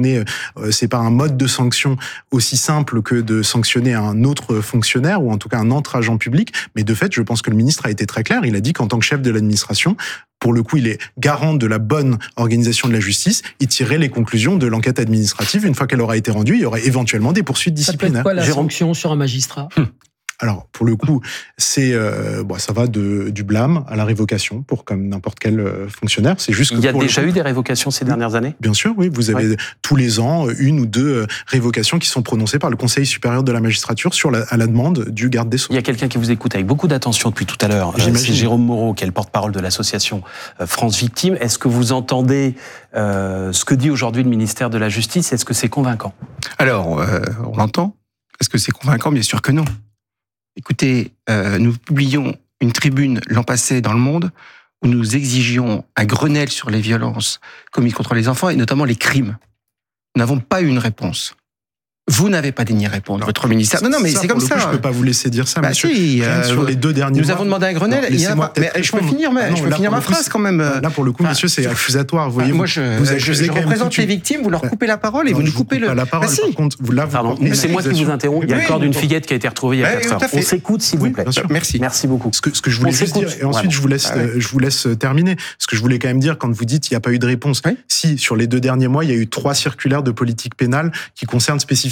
un mode de sanction aussi simple que de sanctionner un autre fonctionnaire ou en tout cas un autre agent public. Mais de fait, je pense que le ministre a été très clair. Il a dit qu'en tant que chef de l'administration, pour le coup, il est garant de la bonne organisation de la justice. Il tirerait les conclusions de l'enquête administrative. Une fois qu'elle aura été rendue, il y aurait éventuellement des poursuites disciplinaires. Ça peut être quoi la sanction sur un magistrat? Alors, pour le coup, ça va du blâme à la révocation, pour comme n'importe quel fonctionnaire. C'est juste que il y a déjà eu des révocations ces dernières années? Bien sûr, oui. Vous avez tous les ans 1 ou 2 révocations qui sont prononcées par le Conseil supérieur de la magistrature à la demande du garde des Sceaux. Il y a quelqu'un qui vous écoute avec beaucoup d'attention depuis tout à l'heure. C'est Jérôme Moreau, qui est le porte-parole de l'association France Victimes. Est-ce que vous entendez ce que dit aujourd'hui le ministère de la Justice? Est-ce que c'est convaincant? Alors, on l'entend. Est-ce que c'est convaincant? Bien sûr que non. Écoutez, nous publions une tribune l'an passé dans Le Monde où nous exigions un Grenelle sur les violences commises contre les enfants et notamment les crimes. Nous n'avons pas eu une réponse. Vous n'avez pas daigné répondre, votre ministère. Non, mais c'est comme ça. Je ne peux pas vous laisser dire ça, monsieur. Si, sur les 2 derniers mois. Nous avons demandé un Grenelle. Je peux finir ma phrase quand même. Là, pour le coup, monsieur, c'est accusatoire. Vous voyez, moi, je représente les victimes, vous leur coupez la parole et vous nous coupez la parole. Par contre, c'est moi qui vous interromps. Il y a le corps d'une fillette qui a été retrouvée il y a 4 heures. On s'écoute, s'il vous plaît. Merci beaucoup. Ce que je voulais juste dire, et ensuite, je vous laisse terminer. Ce que je voulais quand même dire, quand vous dites qu'il n'y a pas eu de réponse, si, sur les 2 derniers mois, il y a eu 3 circulaires de politique pénale qui concernent spécifiquement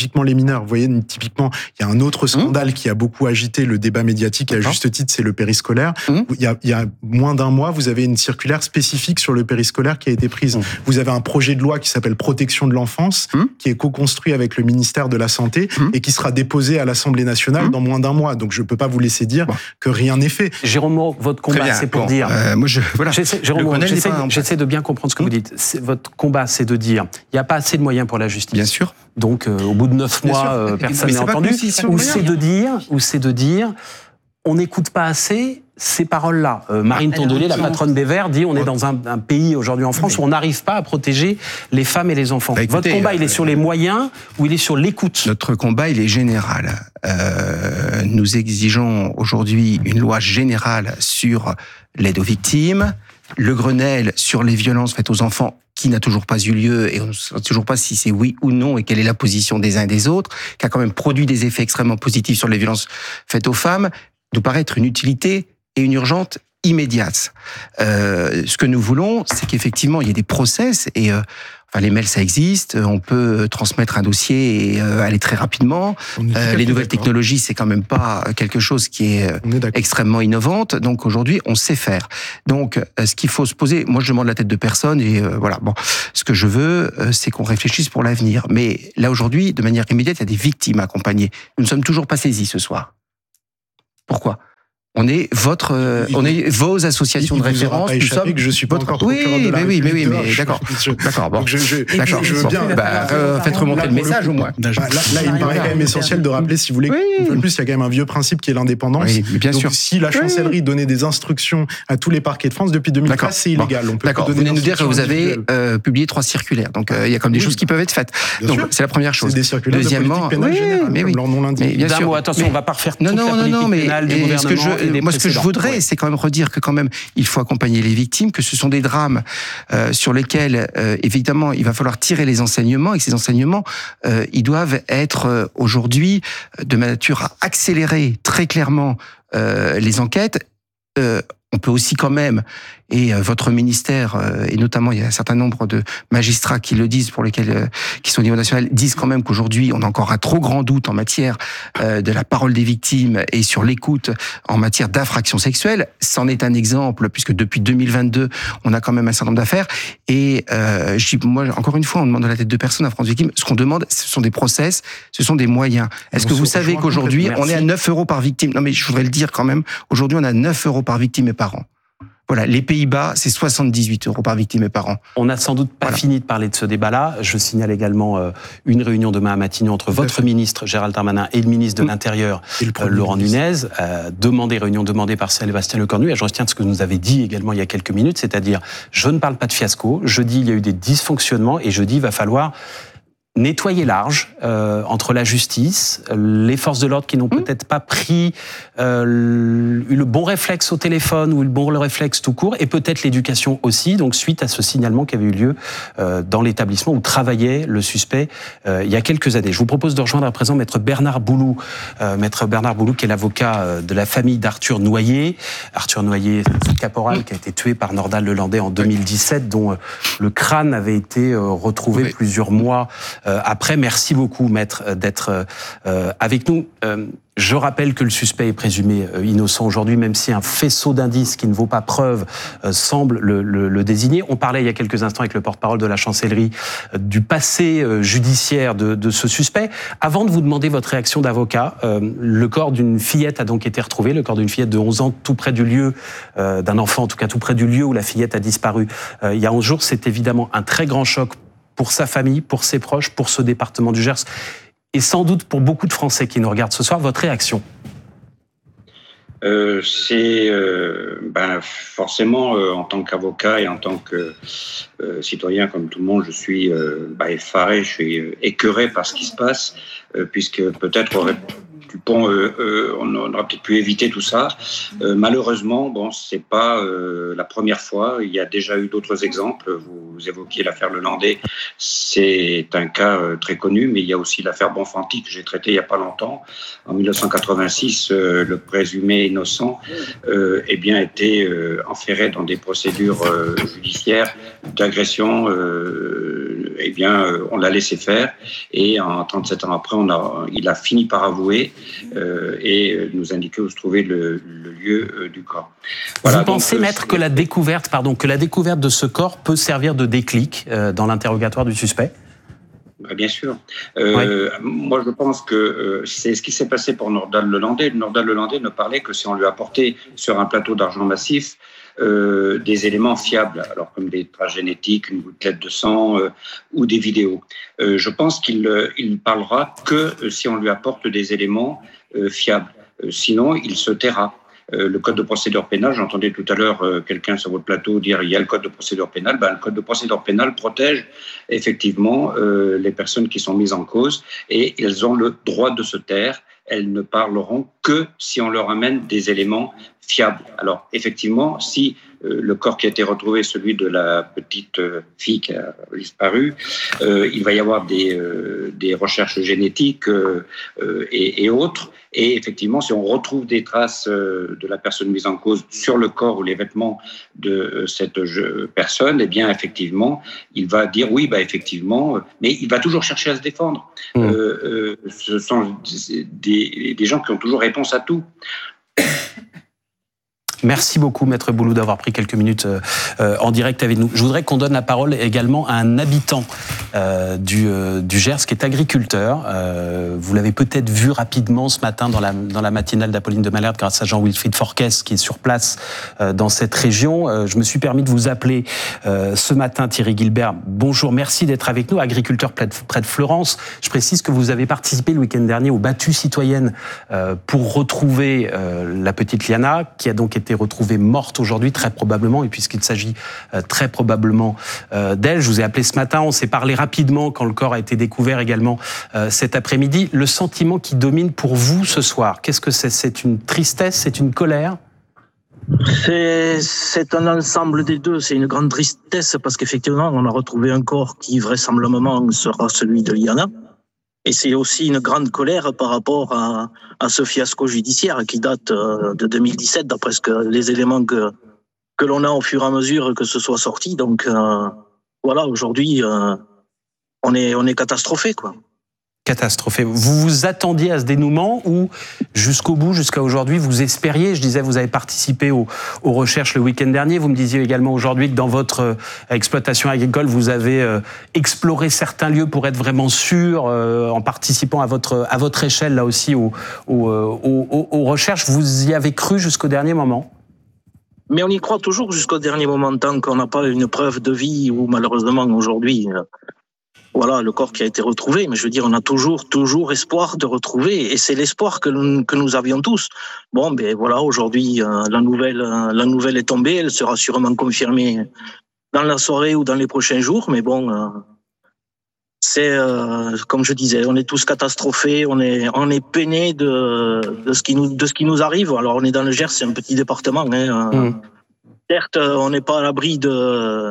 spécifiquement les mineurs. Vous voyez, typiquement, il y a un autre scandale qui a beaucoup agité le débat médiatique, et à juste titre, c'est le périscolaire. Il y a moins d'un mois, vous avez une circulaire spécifique sur le périscolaire qui a été prise. Vous avez un projet de loi qui s'appelle Protection de l'enfance, qui est co-construit avec le ministère de la Santé et qui sera déposé à l'Assemblée nationale dans moins d'un mois. Donc je peux pas vous laisser dire que rien n'est fait. Jérôme Moreau, votre combat, c'est pour dire... voilà. J'essaie de bien comprendre ce que vous dites. Votre combat, c'est de dire, il n'y a pas assez de moyens pour la justice. Bien sûr. Donc, au bout de 9 mois, personne n'est entendu. Ou c'est de dire, on n'écoute pas assez ces paroles-là. Marine Tondelier, la patronne des Verts, dit on est dans un pays aujourd'hui en France où on n'arrive pas à protéger les femmes et les enfants. Votre combat, il est sur les moyens ou il est sur l'écoute? Notre combat, il est général. Nous exigeons aujourd'hui une loi générale sur l'aide aux victimes, le Grenelle sur les violences faites aux enfants qui n'a toujours pas eu lieu et on ne sait toujours pas si c'est oui ou non et quelle est la position des uns et des autres, qui a quand même produit des effets extrêmement positifs sur les violences faites aux femmes, nous paraît être une utilité et une urgente immédiate. Ce que nous voulons, c'est qu'effectivement, il y ait des process et les mails, ça existe. On peut transmettre un dossier et aller très rapidement. Les nouvelles technologies, c'est quand même pas quelque chose qui est extrêmement innovante. Donc aujourd'hui, on sait faire. Donc, ce qu'il faut se poser, moi, je demande la tête de personne et voilà. Bon, ce que je veux, c'est qu'on réfléchisse pour l'avenir. Mais là aujourd'hui, de manière immédiate, il y a des victimes accompagnées. Nous ne sommes toujours pas saisis ce soir. Pourquoi ? On est vos associations de référence. Nous sommes que je suis pas encore procureur de la République. Oui, mais d'accord. Bon. Je veux bien. Faites remonter le message au moins. Là, il me paraît quand même essentiel de rappeler, si vous voulez, en plus, il y a quand même un vieux principe qui est l'indépendance. Oui, bien sûr. Donc, si la chancellerie donnait des instructions à tous les parquets de France depuis 2013, c'est illégal. D'accord. Vous venez nous dire que vous avez publié 3 circulaires. Donc, il y a comme des choses qui peuvent être faites. Donc, c'est la première chose. Deuxièmement, leur nom l'indique. Bien sûr. Attention, on va pas refaire toute la politique pénale du gouvernement. Moi, ce que je voudrais, c'est quand même redire que quand même, il faut accompagner les victimes, que ce sont des drames sur lesquels, évidemment, il va falloir tirer les enseignements, et que ces enseignements, ils doivent être aujourd'hui de nature à accélérer très clairement les enquêtes. On peut aussi quand même, et votre ministère, et notamment il y a un certain nombre de magistrats qui le disent, pour lesquels, qui sont au niveau national, disent quand même qu'aujourd'hui on a encore un trop grand doute en matière de la parole des victimes et sur l'écoute en matière d'infractions sexuelles. C'en est un exemple, puisque depuis 2022, on a quand même un certain nombre d'affaires. Et moi, encore une fois, on demande la tête de personne à France Victimes. Ce qu'on demande, ce sont des process, ce sont des moyens. Est-ce que vous savez qu'aujourd'hui, on est à 9 € par victime? Non, mais je voudrais le dire quand même. Aujourd'hui, on a 9 € par victime et par an. Voilà, les Pays-Bas, c'est 78 € par victime et par an. On n'a sans doute pas fini de parler de ce débat-là. Je signale également une réunion demain à Matignon entre votre ministre Gérald Darmanin et le ministre de l'Intérieur Laurent Nunez, réunion demandée par Sébastien Lecornu. Et je retiens de ce que nous avez dit également il y a quelques minutes, c'est-à-dire je ne parle pas de fiasco, je dis il y a eu des dysfonctionnements et je dis il va falloir nettoyer large entre la justice, les forces de l'ordre qui n'ont peut-être pas pris le bon réflexe au téléphone ou le bon réflexe tout court, et peut-être l'éducation aussi, donc suite à ce signalement qui avait eu lieu dans l'établissement où travaillait le suspect il y a quelques années. Je vous propose de rejoindre à présent Maître Bernard Boulou. Maître Bernard Boulou qui est l'avocat de la famille d'Arthur Noyer. Arthur Noyer, c'est un caporal qui a été tué par Nordal Lelandais en 2017, dont le crâne avait été retrouvé plusieurs mois après. Merci beaucoup, maître, d'être avec nous. Je rappelle que le suspect est présumé innocent aujourd'hui, même si un faisceau d'indices qui ne vaut pas preuve semble le désigner. On parlait il y a quelques instants avec le porte-parole de la chancellerie du passé judiciaire de ce suspect. Avant de vous demander votre réaction d'avocat, le corps d'une fillette a donc été retrouvé, le corps d'une fillette de 11 ans tout près du lieu, d'un enfant en tout cas tout près du lieu où la fillette a disparu il y a 11 jours. C'est évidemment un très grand choc pour sa famille, pour ses proches, pour ce département du Gers, et sans doute pour beaucoup de Français qui nous regardent ce soir. Votre réaction ? C'est forcément, en tant qu'avocat et en tant que citoyen comme tout le monde, je suis effaré, je suis écœuré par ce qui se passe, puisque peut-être Dupont, on aurait peut-être pu éviter tout ça. Malheureusement, bon, c'est pas la première fois. Il y a déjà eu d'autres exemples. Vous évoquiez l'affaire Lelandais. C'est un cas très connu, mais il y a aussi l'affaire Bonfanti que j'ai traitée il y a pas longtemps. En 1986, le présumé innocent était enferré dans des procédures judiciaires d'agression. On l'a laissé faire et en 37 ans après, il a fini par avouer et nous indiquer où se trouvait le lieu du corps. Voilà, vous pensez, maître, que la découverte de ce corps peut servir de déclic dans l'interrogatoire du suspect ? Bien sûr. Moi, je pense que c'est ce qui s'est passé pour Nordal Lelandais. Nordal Lelandais ne parlait que si on lui apportait sur un plateau d'argent massif des éléments fiables, alors comme des traces génétiques, une gouttelette de sang ou des vidéos. Je pense qu'il parlera que si on lui apporte des éléments fiables. Sinon, il se taira. Le code de procédure pénale, j'entendais tout à l'heure quelqu'un sur votre plateau dire il y a le code de procédure pénale. Le code de procédure pénale protège effectivement les personnes qui sont mises en cause et elles ont le droit de se taire. Elles ne parleront que si on leur amène des éléments fiables. Alors effectivement, si le corps qui a été retrouvé, celui de la petite fille qui a disparu, il va y avoir des recherches génétiques et autres. Et effectivement, si on retrouve des traces de la personne mise en cause sur le corps ou les vêtements de cette personne, eh bien, effectivement, il va dire oui, effectivement, mais il va toujours chercher à se défendre. Ce sont des gens qui ont toujours réponse à tout. Merci beaucoup, Maître Boulou, d'avoir pris quelques minutes en direct avec nous. Je voudrais qu'on donne la parole également à un habitant du Gers qui est agriculteur. Vous l'avez peut-être vu rapidement ce matin dans la matinale d'Apolline de Malherbe grâce à Jean-Wilfried Forquès qui est sur place dans cette région. Je me suis permis de vous appeler ce matin, Thierry Gilbert. Bonjour, merci d'être avec nous, agriculteur près de Fleurance. Je précise que vous avez participé le week-end dernier aux battues citoyennes pour retrouver la petite Liana qui a donc été retrouvée morte aujourd'hui, très probablement, et puisqu'il s'agit très probablement d'elle. Je vous ai appelé ce matin, on s'est parlé rapidement quand le corps a été découvert également cet après-midi. Le sentiment qui domine pour vous ce soir, qu'est-ce que c'est ? C'est une tristesse, c'est une colère ? C'est un ensemble des deux. C'est une grande tristesse parce qu'effectivement, on a retrouvé un corps qui vraisemblablement sera celui de Liana. Et c'est aussi une grande colère par rapport à ce fiasco judiciaire qui date de 2017, d'après les éléments que l'on a au fur et à mesure que ce soit sorti. Donc voilà, aujourd'hui, on est catastrophé, quoi. Catastrophé. Vous vous attendiez à ce dénouement ou jusqu'au bout, jusqu'à aujourd'hui, vous espériez ? Je disais, vous avez participé aux recherches le week-end dernier. Vous me disiez également aujourd'hui que dans votre exploitation agricole, vous avez exploré certains lieux pour être vraiment sûr, en participant à votre échelle, là aussi, aux recherches. Vous y avez cru jusqu'au dernier moment ? Mais on y croit toujours jusqu'au dernier moment, tant qu'on n'a pas une preuve de vie ou malheureusement aujourd'hui... Voilà, le corps qui a été retrouvé, mais je veux dire, on a toujours espoir de retrouver, et c'est l'espoir que nous avions tous. Bon, voilà, aujourd'hui, la nouvelle est tombée, elle sera sûrement confirmée dans la soirée ou dans les prochains jours, mais bon, c'est, comme je disais, on est tous catastrophés, on est peinés de ce qui nous arrive. Alors, on est dans le Gers, c'est un petit département, hein. Certes, on n'est pas à l'abri de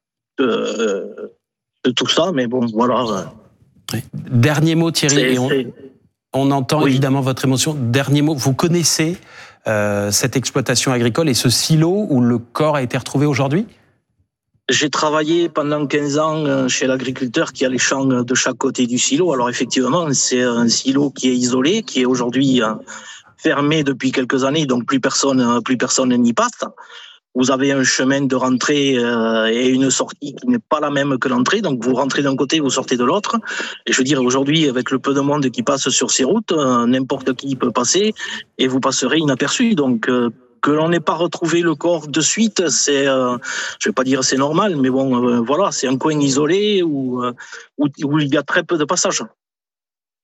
tout ça, mais bon, voilà. Dernier mot, Thierry, on entend évidemment votre émotion. Dernier mot, vous connaissez cette exploitation agricole et ce silo où le corps a été retrouvé aujourd'hui ? J'ai travaillé pendant 15 ans chez l'agriculteur qui a les champs de chaque côté du silo. Alors effectivement, c'est un silo qui est isolé, qui est aujourd'hui fermé depuis quelques années, donc plus personne n'y passe. Vous avez un chemin de rentrée et une sortie qui n'est pas la même que l'entrée. Donc, vous rentrez d'un côté, vous sortez de l'autre. Et je veux dire, aujourd'hui, avec le peu de monde qui passe sur ces routes, n'importe qui peut passer et vous passerez inaperçu. Donc, que l'on n'ait pas retrouvé le corps de suite, c'est, je vais pas dire c'est normal, mais bon, voilà, c'est un coin isolé où il y a très peu de passages.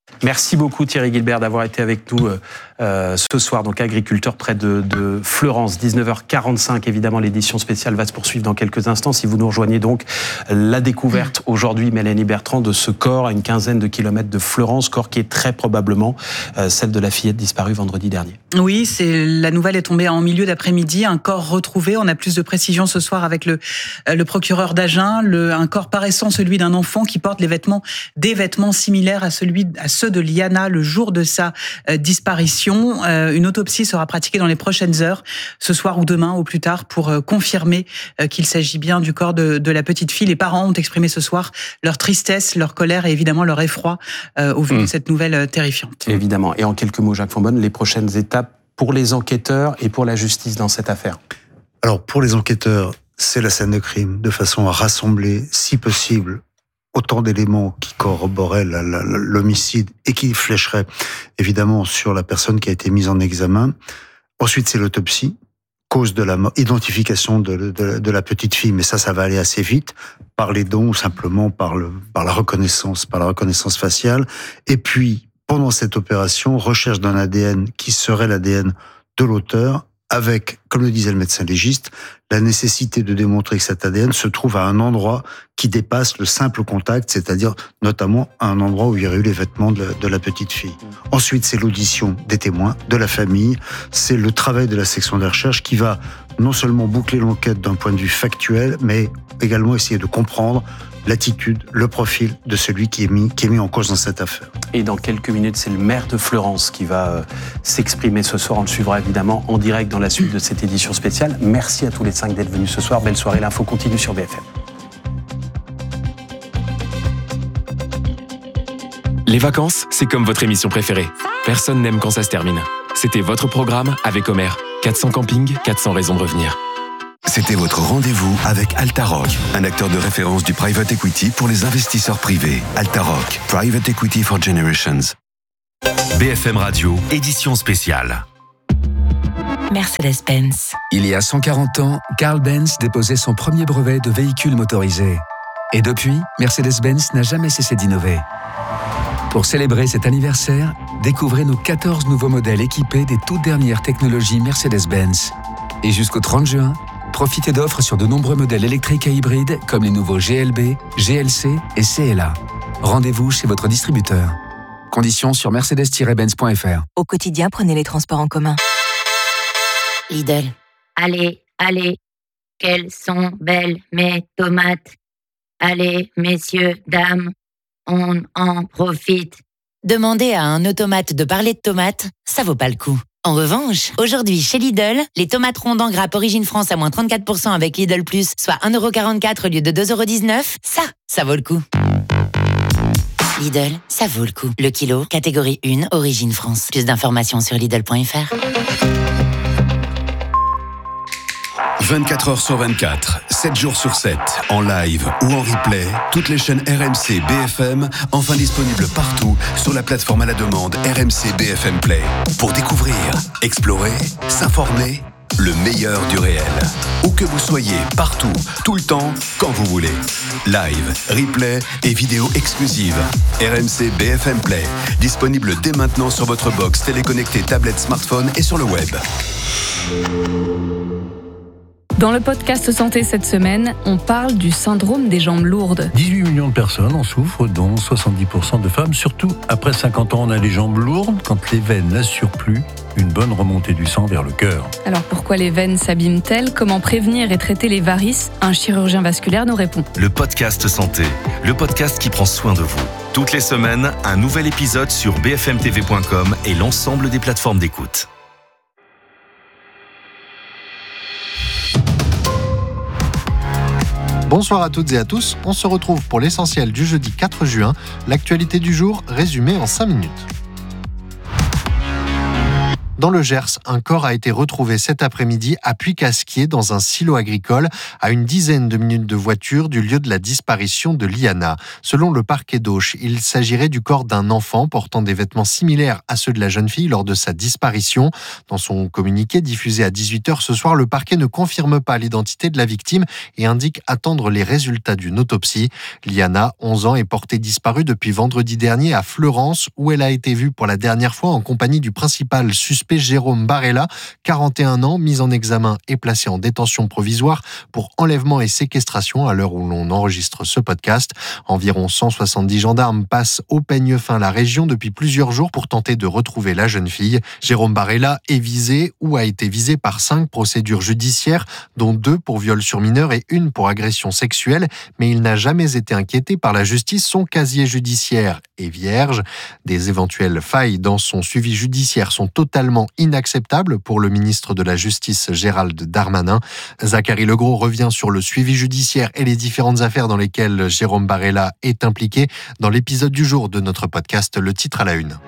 Merci beaucoup Thierry Guilbert d'avoir été avec nous ce soir, donc agriculteur près de Fleurance, 19h45. Évidemment, l'édition spéciale va se poursuivre dans quelques instants. Si vous nous rejoignez donc, la découverte aujourd'hui, Mélanie Bertrand, de ce corps à une quinzaine de kilomètres de Fleurance, corps qui est très probablement celle de la fillette disparue vendredi dernier. Oui, la nouvelle est tombée en milieu d'après-midi, un corps retrouvé. On a plus de précisions ce soir avec le procureur d'Agen, un corps paraissant celui d'un enfant qui porte des vêtements similaires à ceux de Liana le jour de sa disparition. Une autopsie sera pratiquée dans les prochaines heures, ce soir ou demain au plus tard, pour confirmer qu'il s'agit bien du corps de la petite fille. Les parents ont exprimé ce soir leur tristesse, leur colère et évidemment leur effroi au vu de cette nouvelle terrifiante. Évidemment. Et en quelques mots, Jacques Fonbonne, les prochaines étapes pour les enquêteurs et pour la justice dans cette affaire? Alors, pour les enquêteurs, c'est la scène de crime, de façon à rassembler, si possible, autant d'éléments qui corroboraient l'homicide et qui flécheraient évidemment sur la personne qui a été mise en examen. Ensuite, c'est l'autopsie, cause de la mort, identification de la petite fille, mais ça va aller assez vite, par les dons ou simplement par la reconnaissance faciale. Et puis, pendant cette opération, recherche d'un ADN qui serait l'ADN de l'auteur, avec, comme le disait le médecin légiste, la nécessité de démontrer que cet ADN se trouve à un endroit qui dépasse le simple contact, c'est-à-dire notamment à un endroit où il y aurait eu les vêtements de la petite fille. Ensuite, c'est l'audition des témoins, de la famille, c'est le travail de la section de recherche qui va non seulement boucler l'enquête d'un point de vue factuel, mais également essayer de comprendre l'attitude, le profil de celui qui est mis en cause dans cette affaire. Et dans quelques minutes, c'est le maire de Fleurance qui va s'exprimer ce soir. On le suivra évidemment en direct dans la suite de cette édition spéciale. Merci à tous les 5 d'être venus ce soir. Belle soirée, l'info continue sur BFM. Les vacances, c'est comme votre émission préférée. Personne n'aime quand ça se termine. C'était votre programme avec Homer. 400 campings, 400 raisons de revenir. C'était votre rendez-vous avec Altaroc, un acteur de référence du private equity pour les investisseurs privés. Altaroc, Private Equity for Generations. BFM Radio, édition spéciale. Mercedes-Benz. Il y a 140 ans, Carl Benz déposait son premier brevet de véhicule motorisé. Et depuis, Mercedes-Benz n'a jamais cessé d'innover. Pour célébrer cet anniversaire, découvrez nos 14 nouveaux modèles équipés des toutes dernières technologies Mercedes-Benz. Et jusqu'au 30 juin, profitez d'offres sur de nombreux modèles électriques et hybrides comme les nouveaux GLB, GLC et CLA. Rendez-vous chez votre distributeur. Conditions sur mercedes-benz.fr. Au quotidien, prenez les transports en commun. Lidl. Allez, quelles sont belles mes tomates. Allez, messieurs, dames, on en profite. Demandez à un automate de parler de tomates, ça vaut pas le coup. En revanche, aujourd'hui chez Lidl, les tomates rondes en grappe Origine France à moins 34% avec Lidl+, soit 1,44€ au lieu de 2,19€, ça vaut le coup. Lidl, ça vaut le coup. Le kilo, catégorie 1, Origine France. Plus d'informations sur Lidl.fr. 24 heures sur 24, 7 jours sur 7, en live ou en replay, toutes les chaînes RMC BFM, enfin disponibles partout sur la plateforme à la demande RMC BFM Play. Pour découvrir, explorer, s'informer, le meilleur du réel. Où que vous soyez, partout, tout le temps, quand vous voulez. Live, replay et vidéos exclusives. RMC BFM Play, disponible dès maintenant sur votre box téléconnectée, tablette, smartphone et sur le web. Dans le podcast Santé cette semaine, on parle du syndrome des jambes lourdes. 18 millions de personnes en souffrent, dont 70% de femmes. Surtout, après 50 ans, on a les jambes lourdes quand les veines n'assurent plus une bonne remontée du sang vers le cœur. Alors pourquoi les veines s'abîment-elles ? Comment prévenir et traiter les varices ? Un chirurgien vasculaire nous répond. Le podcast Santé, le podcast qui prend soin de vous. Toutes les semaines, un nouvel épisode sur bfmtv.com et l'ensemble des plateformes d'écoute. Bonsoir à toutes et à tous, on se retrouve pour l'essentiel du jeudi 4 juin, l'actualité du jour résumée en 5 minutes. Dans le Gers, un corps a été retrouvé cet après-midi à Puy-Casquier dans un silo agricole à une dizaine de minutes de voiture du lieu de la disparition de Liana. Selon le parquet d'Auch, il s'agirait du corps d'un enfant portant des vêtements similaires à ceux de la jeune fille lors de sa disparition. Dans son communiqué diffusé à 18h ce soir, le parquet ne confirme pas l'identité de la victime et indique attendre les résultats d'une autopsie. Liana, 11 ans, est portée disparue depuis vendredi dernier à Fleurance, où elle a été vue pour la dernière fois en compagnie du principal suspect Jérôme Barella, 41 ans, mis en examen et placé en détention provisoire pour enlèvement et séquestration à l'heure où l'on enregistre ce podcast. Environ 170 gendarmes passent au peigne fin la région depuis plusieurs jours pour tenter de retrouver la jeune fille. Jérôme Barella est visé ou a été visé par 5 procédures judiciaires, dont 2 pour viol sur mineur et 1 pour agression sexuelle, mais il n'a jamais été inquiété par la justice. Son casier judiciaire est vierge. Des éventuelles failles dans son suivi judiciaire sont totalement inacceptables pour le ministre de la Justice Gérald Darmanin. Zachary Legros revient sur le suivi judiciaire et les différentes affaires dans lesquelles Jérôme Barella est impliqué dans l'épisode du jour de notre podcast Le Titre à la Une.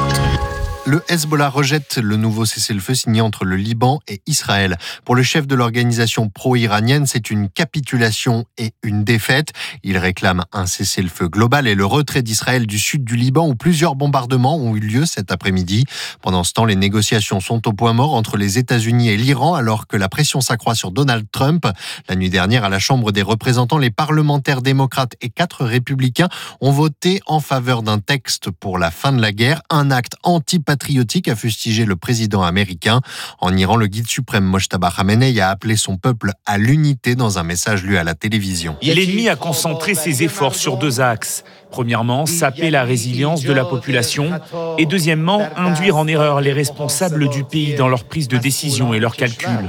Le Hezbollah rejette le nouveau cessez-le-feu signé entre le Liban et Israël. Pour le chef de l'organisation pro-iranienne, c'est une capitulation et une défaite. Il réclame un cessez-le-feu global et le retrait d'Israël du sud du Liban où plusieurs bombardements ont eu lieu cet après-midi. Pendant ce temps, les négociations sont au point mort entre les États-Unis et l'Iran alors que la pression s'accroît sur Donald Trump. La nuit dernière, à la Chambre des représentants, les parlementaires démocrates et 4 républicains ont voté en faveur d'un texte pour la fin de la guerre, un acte antipatriotique a fustigé le président américain. En Iran, le guide suprême Mojtaba Khamenei a appelé son peuple à l'unité dans un message lu à la télévision. L'ennemi a concentré ses efforts sur 2 axes. Premièrement, saper la résilience de la population et deuxièmement, induire en erreur les responsables du pays dans leur prise de décision et leurs calculs.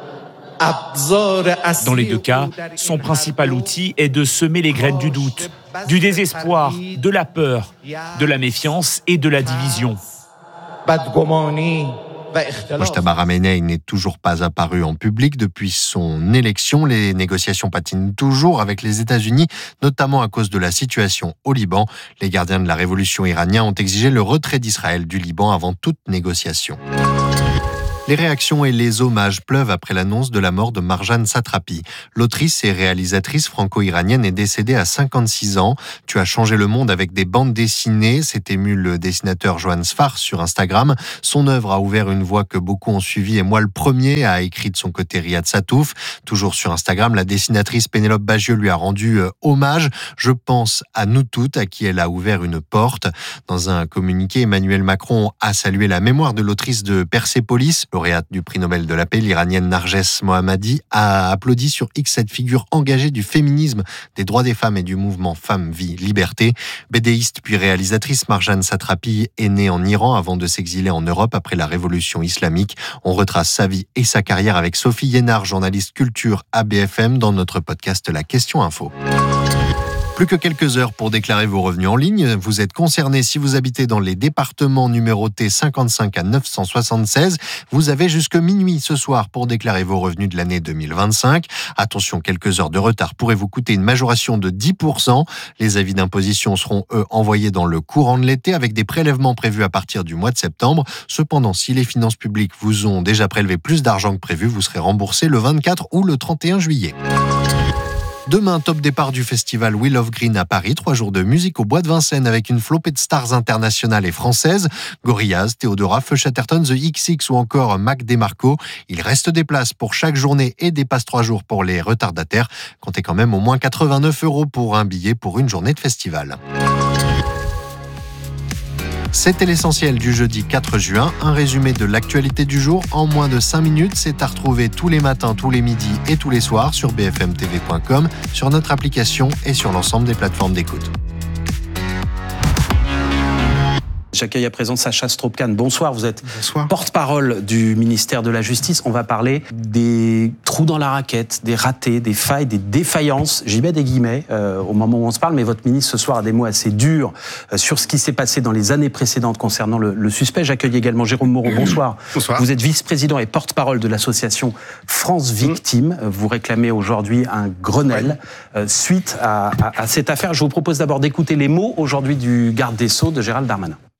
Dans les 2 cas, son principal outil est de semer les graines du doute, du désespoir, de la peur, de la méfiance et de la division. Mojtaba Khamenei n'est toujours pas apparu en public depuis son élection. Les négociations patinent toujours avec les États-Unis, notamment à cause de la situation au Liban. Les gardiens de la révolution iranienne ont exigé le retrait d'Israël du Liban avant toute négociation. Les réactions et les hommages pleuvent après l'annonce de la mort de Marjane Satrapi. L'autrice et réalisatrice franco-iranienne est décédée à 56 ans. Tu as changé le monde avec des bandes dessinées, s'est ému le dessinateur Johan Sfar sur Instagram. Son œuvre a ouvert une voie que beaucoup ont suivie et moi le premier, a écrit de son côté Riyad Satouf. Toujours sur Instagram, la dessinatrice Pénélope Bagieux lui a rendu hommage. Je pense à nous toutes, à qui elle a ouvert une porte. Dans un communiqué, Emmanuel Macron a salué la mémoire de l'autrice de Persépolis, lauréate du prix Nobel de la paix, l'iranienne Narges Mohammadi, a applaudi sur X cette figure engagée du féminisme, des droits des femmes et du mouvement Femmes, Vie, Liberté. Bédéiste puis réalisatrice, Marjane Satrapi est née en Iran avant de s'exiler en Europe après la révolution islamique. On retrace sa vie et sa carrière avec Sophie Yénard, journaliste culture à BFM, dans notre podcast La Question Info. Plus que quelques heures pour déclarer vos revenus en ligne. Vous êtes concerné si vous habitez dans les départements numérotés 55 à 976. Vous avez jusque minuit ce soir pour déclarer vos revenus de l'année 2025. Attention, quelques heures de retard pourraient vous coûter une majoration de 10%. Les avis d'imposition seront, eux, envoyés dans le courant de l'été avec des prélèvements prévus à partir du mois de septembre. Cependant, si les finances publiques vous ont déjà prélevé plus d'argent que prévu, vous serez remboursé le 24 ou le 31 juillet. Demain, top départ du festival Wheel of Green à Paris. 3 jours de musique au Bois de Vincennes avec une flopée de stars internationales et françaises. Gorillaz, Théodora, Feu Chatterton, The XX ou encore Mac DeMarco. Il reste des places pour chaque journée et dépasse 3 jours pour les retardataires. Comptez quand même au moins 89 € pour un billet pour une journée de festival. C'était l'essentiel du jeudi 4 juin. Un résumé de l'actualité du jour en moins de 5 minutes. C'est à retrouver tous les matins, tous les midis et tous les soirs sur bfmtv.com, sur notre application et sur l'ensemble des plateformes d'écoute. J'accueille à présent Sacha Stroop-Khan. Bonsoir, vous êtes porte-parole du ministère de la Justice. On va parler des trous dans la raquette, des ratés, des failles, des défaillances. J'y mets des guillemets au moment où on se parle, mais votre ministre ce soir a des mots assez durs sur ce qui s'est passé dans les années précédentes concernant le suspect. J'accueille également Jérôme Moreau. Bonsoir. Bonsoir. Vous êtes vice-président et porte-parole de l'association France Victimes. Vous réclamez aujourd'hui un Grenelle suite à cette affaire. Je vous propose d'abord d'écouter les mots aujourd'hui du garde des Sceaux de Gérald Darmanin.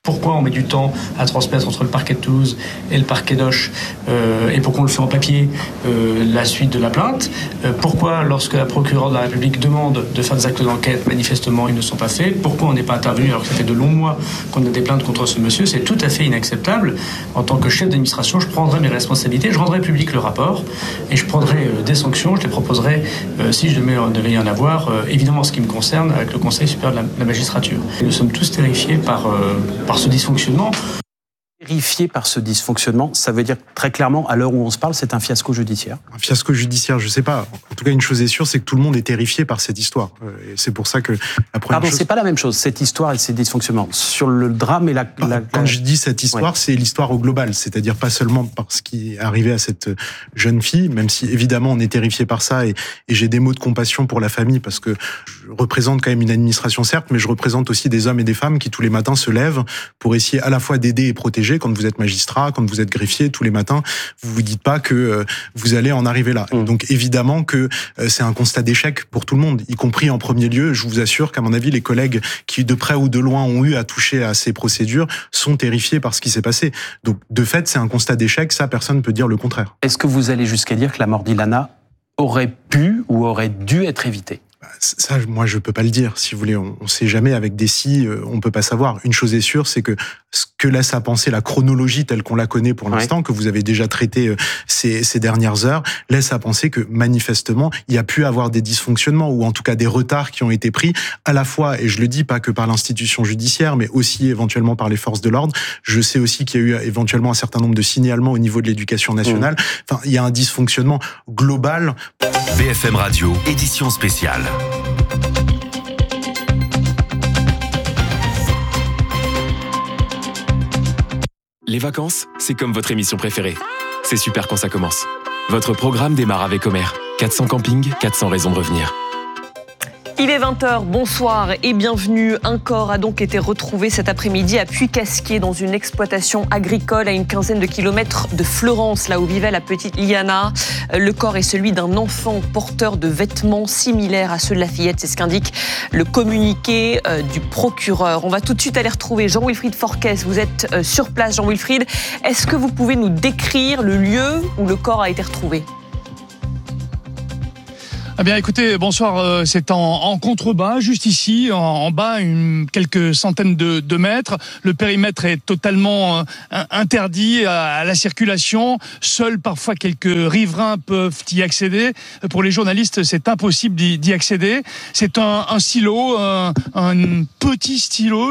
Pourquoi on met du temps à transmettre entre le parquet de Toulouse et le parquet d'Auch et pourquoi on le fait en papier la suite de la plainte. Pourquoi lorsque la procureure de la République demande de faire des actes d'enquête, manifestement ils ne sont pas faits. Pourquoi on n'est pas intervenu alors que ça fait de longs mois qu'on a des plaintes contre ce monsieur. C'est tout à fait inacceptable. En tant que chef d'administration, je prendrai mes responsabilités, je rendrai public le rapport et je prendrai des sanctions, je les proposerai si je devais y en avoir, évidemment en ce qui me concerne, avec le Conseil supérieur de la magistrature. Et nous sommes tous terrifiés par ce dysfonctionnement. Terrifié par ce dysfonctionnement, ça veut dire très clairement, à l'heure où on se parle, c'est un fiasco judiciaire. Un fiasco judiciaire, je sais pas. En tout cas, une chose est sûre, c'est que tout le monde est terrifié par cette histoire. Et c'est pour ça que la première Pardon, c'est pas la même chose, cette histoire et ces dysfonctionnements. Sur le drame et Quand je dis cette histoire, c'est l'histoire au global. C'est-à-dire pas seulement par ce qui est arrivé à cette jeune fille, même si évidemment on est terrifié par ça et j'ai des mots de compassion pour la famille parce que je représente quand même une administration certes, mais je représente aussi des hommes et des femmes qui tous les matins se lèvent pour essayer à la fois d'aider et protéger. Quand vous êtes magistrat, quand vous êtes greffier, tous les matins, vous vous dites pas que vous allez en arriver là. Donc évidemment que c'est un constat d'échec pour tout le monde, y compris en premier lieu. Je vous assure qu'à mon avis, les collègues qui de près ou de loin ont eu à toucher à ces procédures sont terrifiés par ce qui s'est passé. Donc de fait, c'est un constat d'échec. Ça, personne ne peut dire le contraire. Est-ce que vous allez jusqu'à dire que la mort d'Ilana aurait pu ou aurait dû être évitée ? Ça, moi, je peux pas le dire. Si vous voulez, on sait jamais avec des si, on peut pas savoir. Une chose est sûre, c'est que ce que laisse à penser la chronologie telle qu'on la connaît pour l'instant, que vous avez déjà traité ces dernières heures, laisse à penser que manifestement, il y a pu avoir des dysfonctionnements ou en tout cas des retards qui ont été pris à la fois, et je le dis pas que par l'institution judiciaire, mais aussi éventuellement par les forces de l'ordre. Je sais aussi qu'il y a eu éventuellement un certain nombre de signalements au niveau de l'éducation nationale. Enfin, il y a un dysfonctionnement global. BFM Radio, édition spéciale. Les vacances, c'est comme votre émission préférée. C'est super quand ça commence. Votre programme démarre avec Omer. 400 campings, 400 raisons de revenir. Il est 20h, bonsoir et bienvenue. Un corps a donc été retrouvé cet après-midi à Puy-Casquier dans une exploitation agricole à une quinzaine de kilomètres de Fleurance, là où vivait la petite Liana. Le corps est celui d'un enfant porteur de vêtements similaires à ceux de la fillette, c'est ce qu'indique le communiqué du procureur. On va tout de suite aller retrouver Jean-Wilfried Forquès. Vous êtes sur place, Jean-Wilfried. Est-ce que vous pouvez nous décrire le lieu où le corps a été retrouvé ? Eh bien, écoutez, bonsoir. C'est en contrebas, juste ici, en bas, quelques centaines de mètres. Le périmètre est totalement interdit à la circulation. Seuls parfois quelques riverains peuvent y accéder. Pour les journalistes, c'est impossible d'y accéder. C'est un silo, un petit stylo.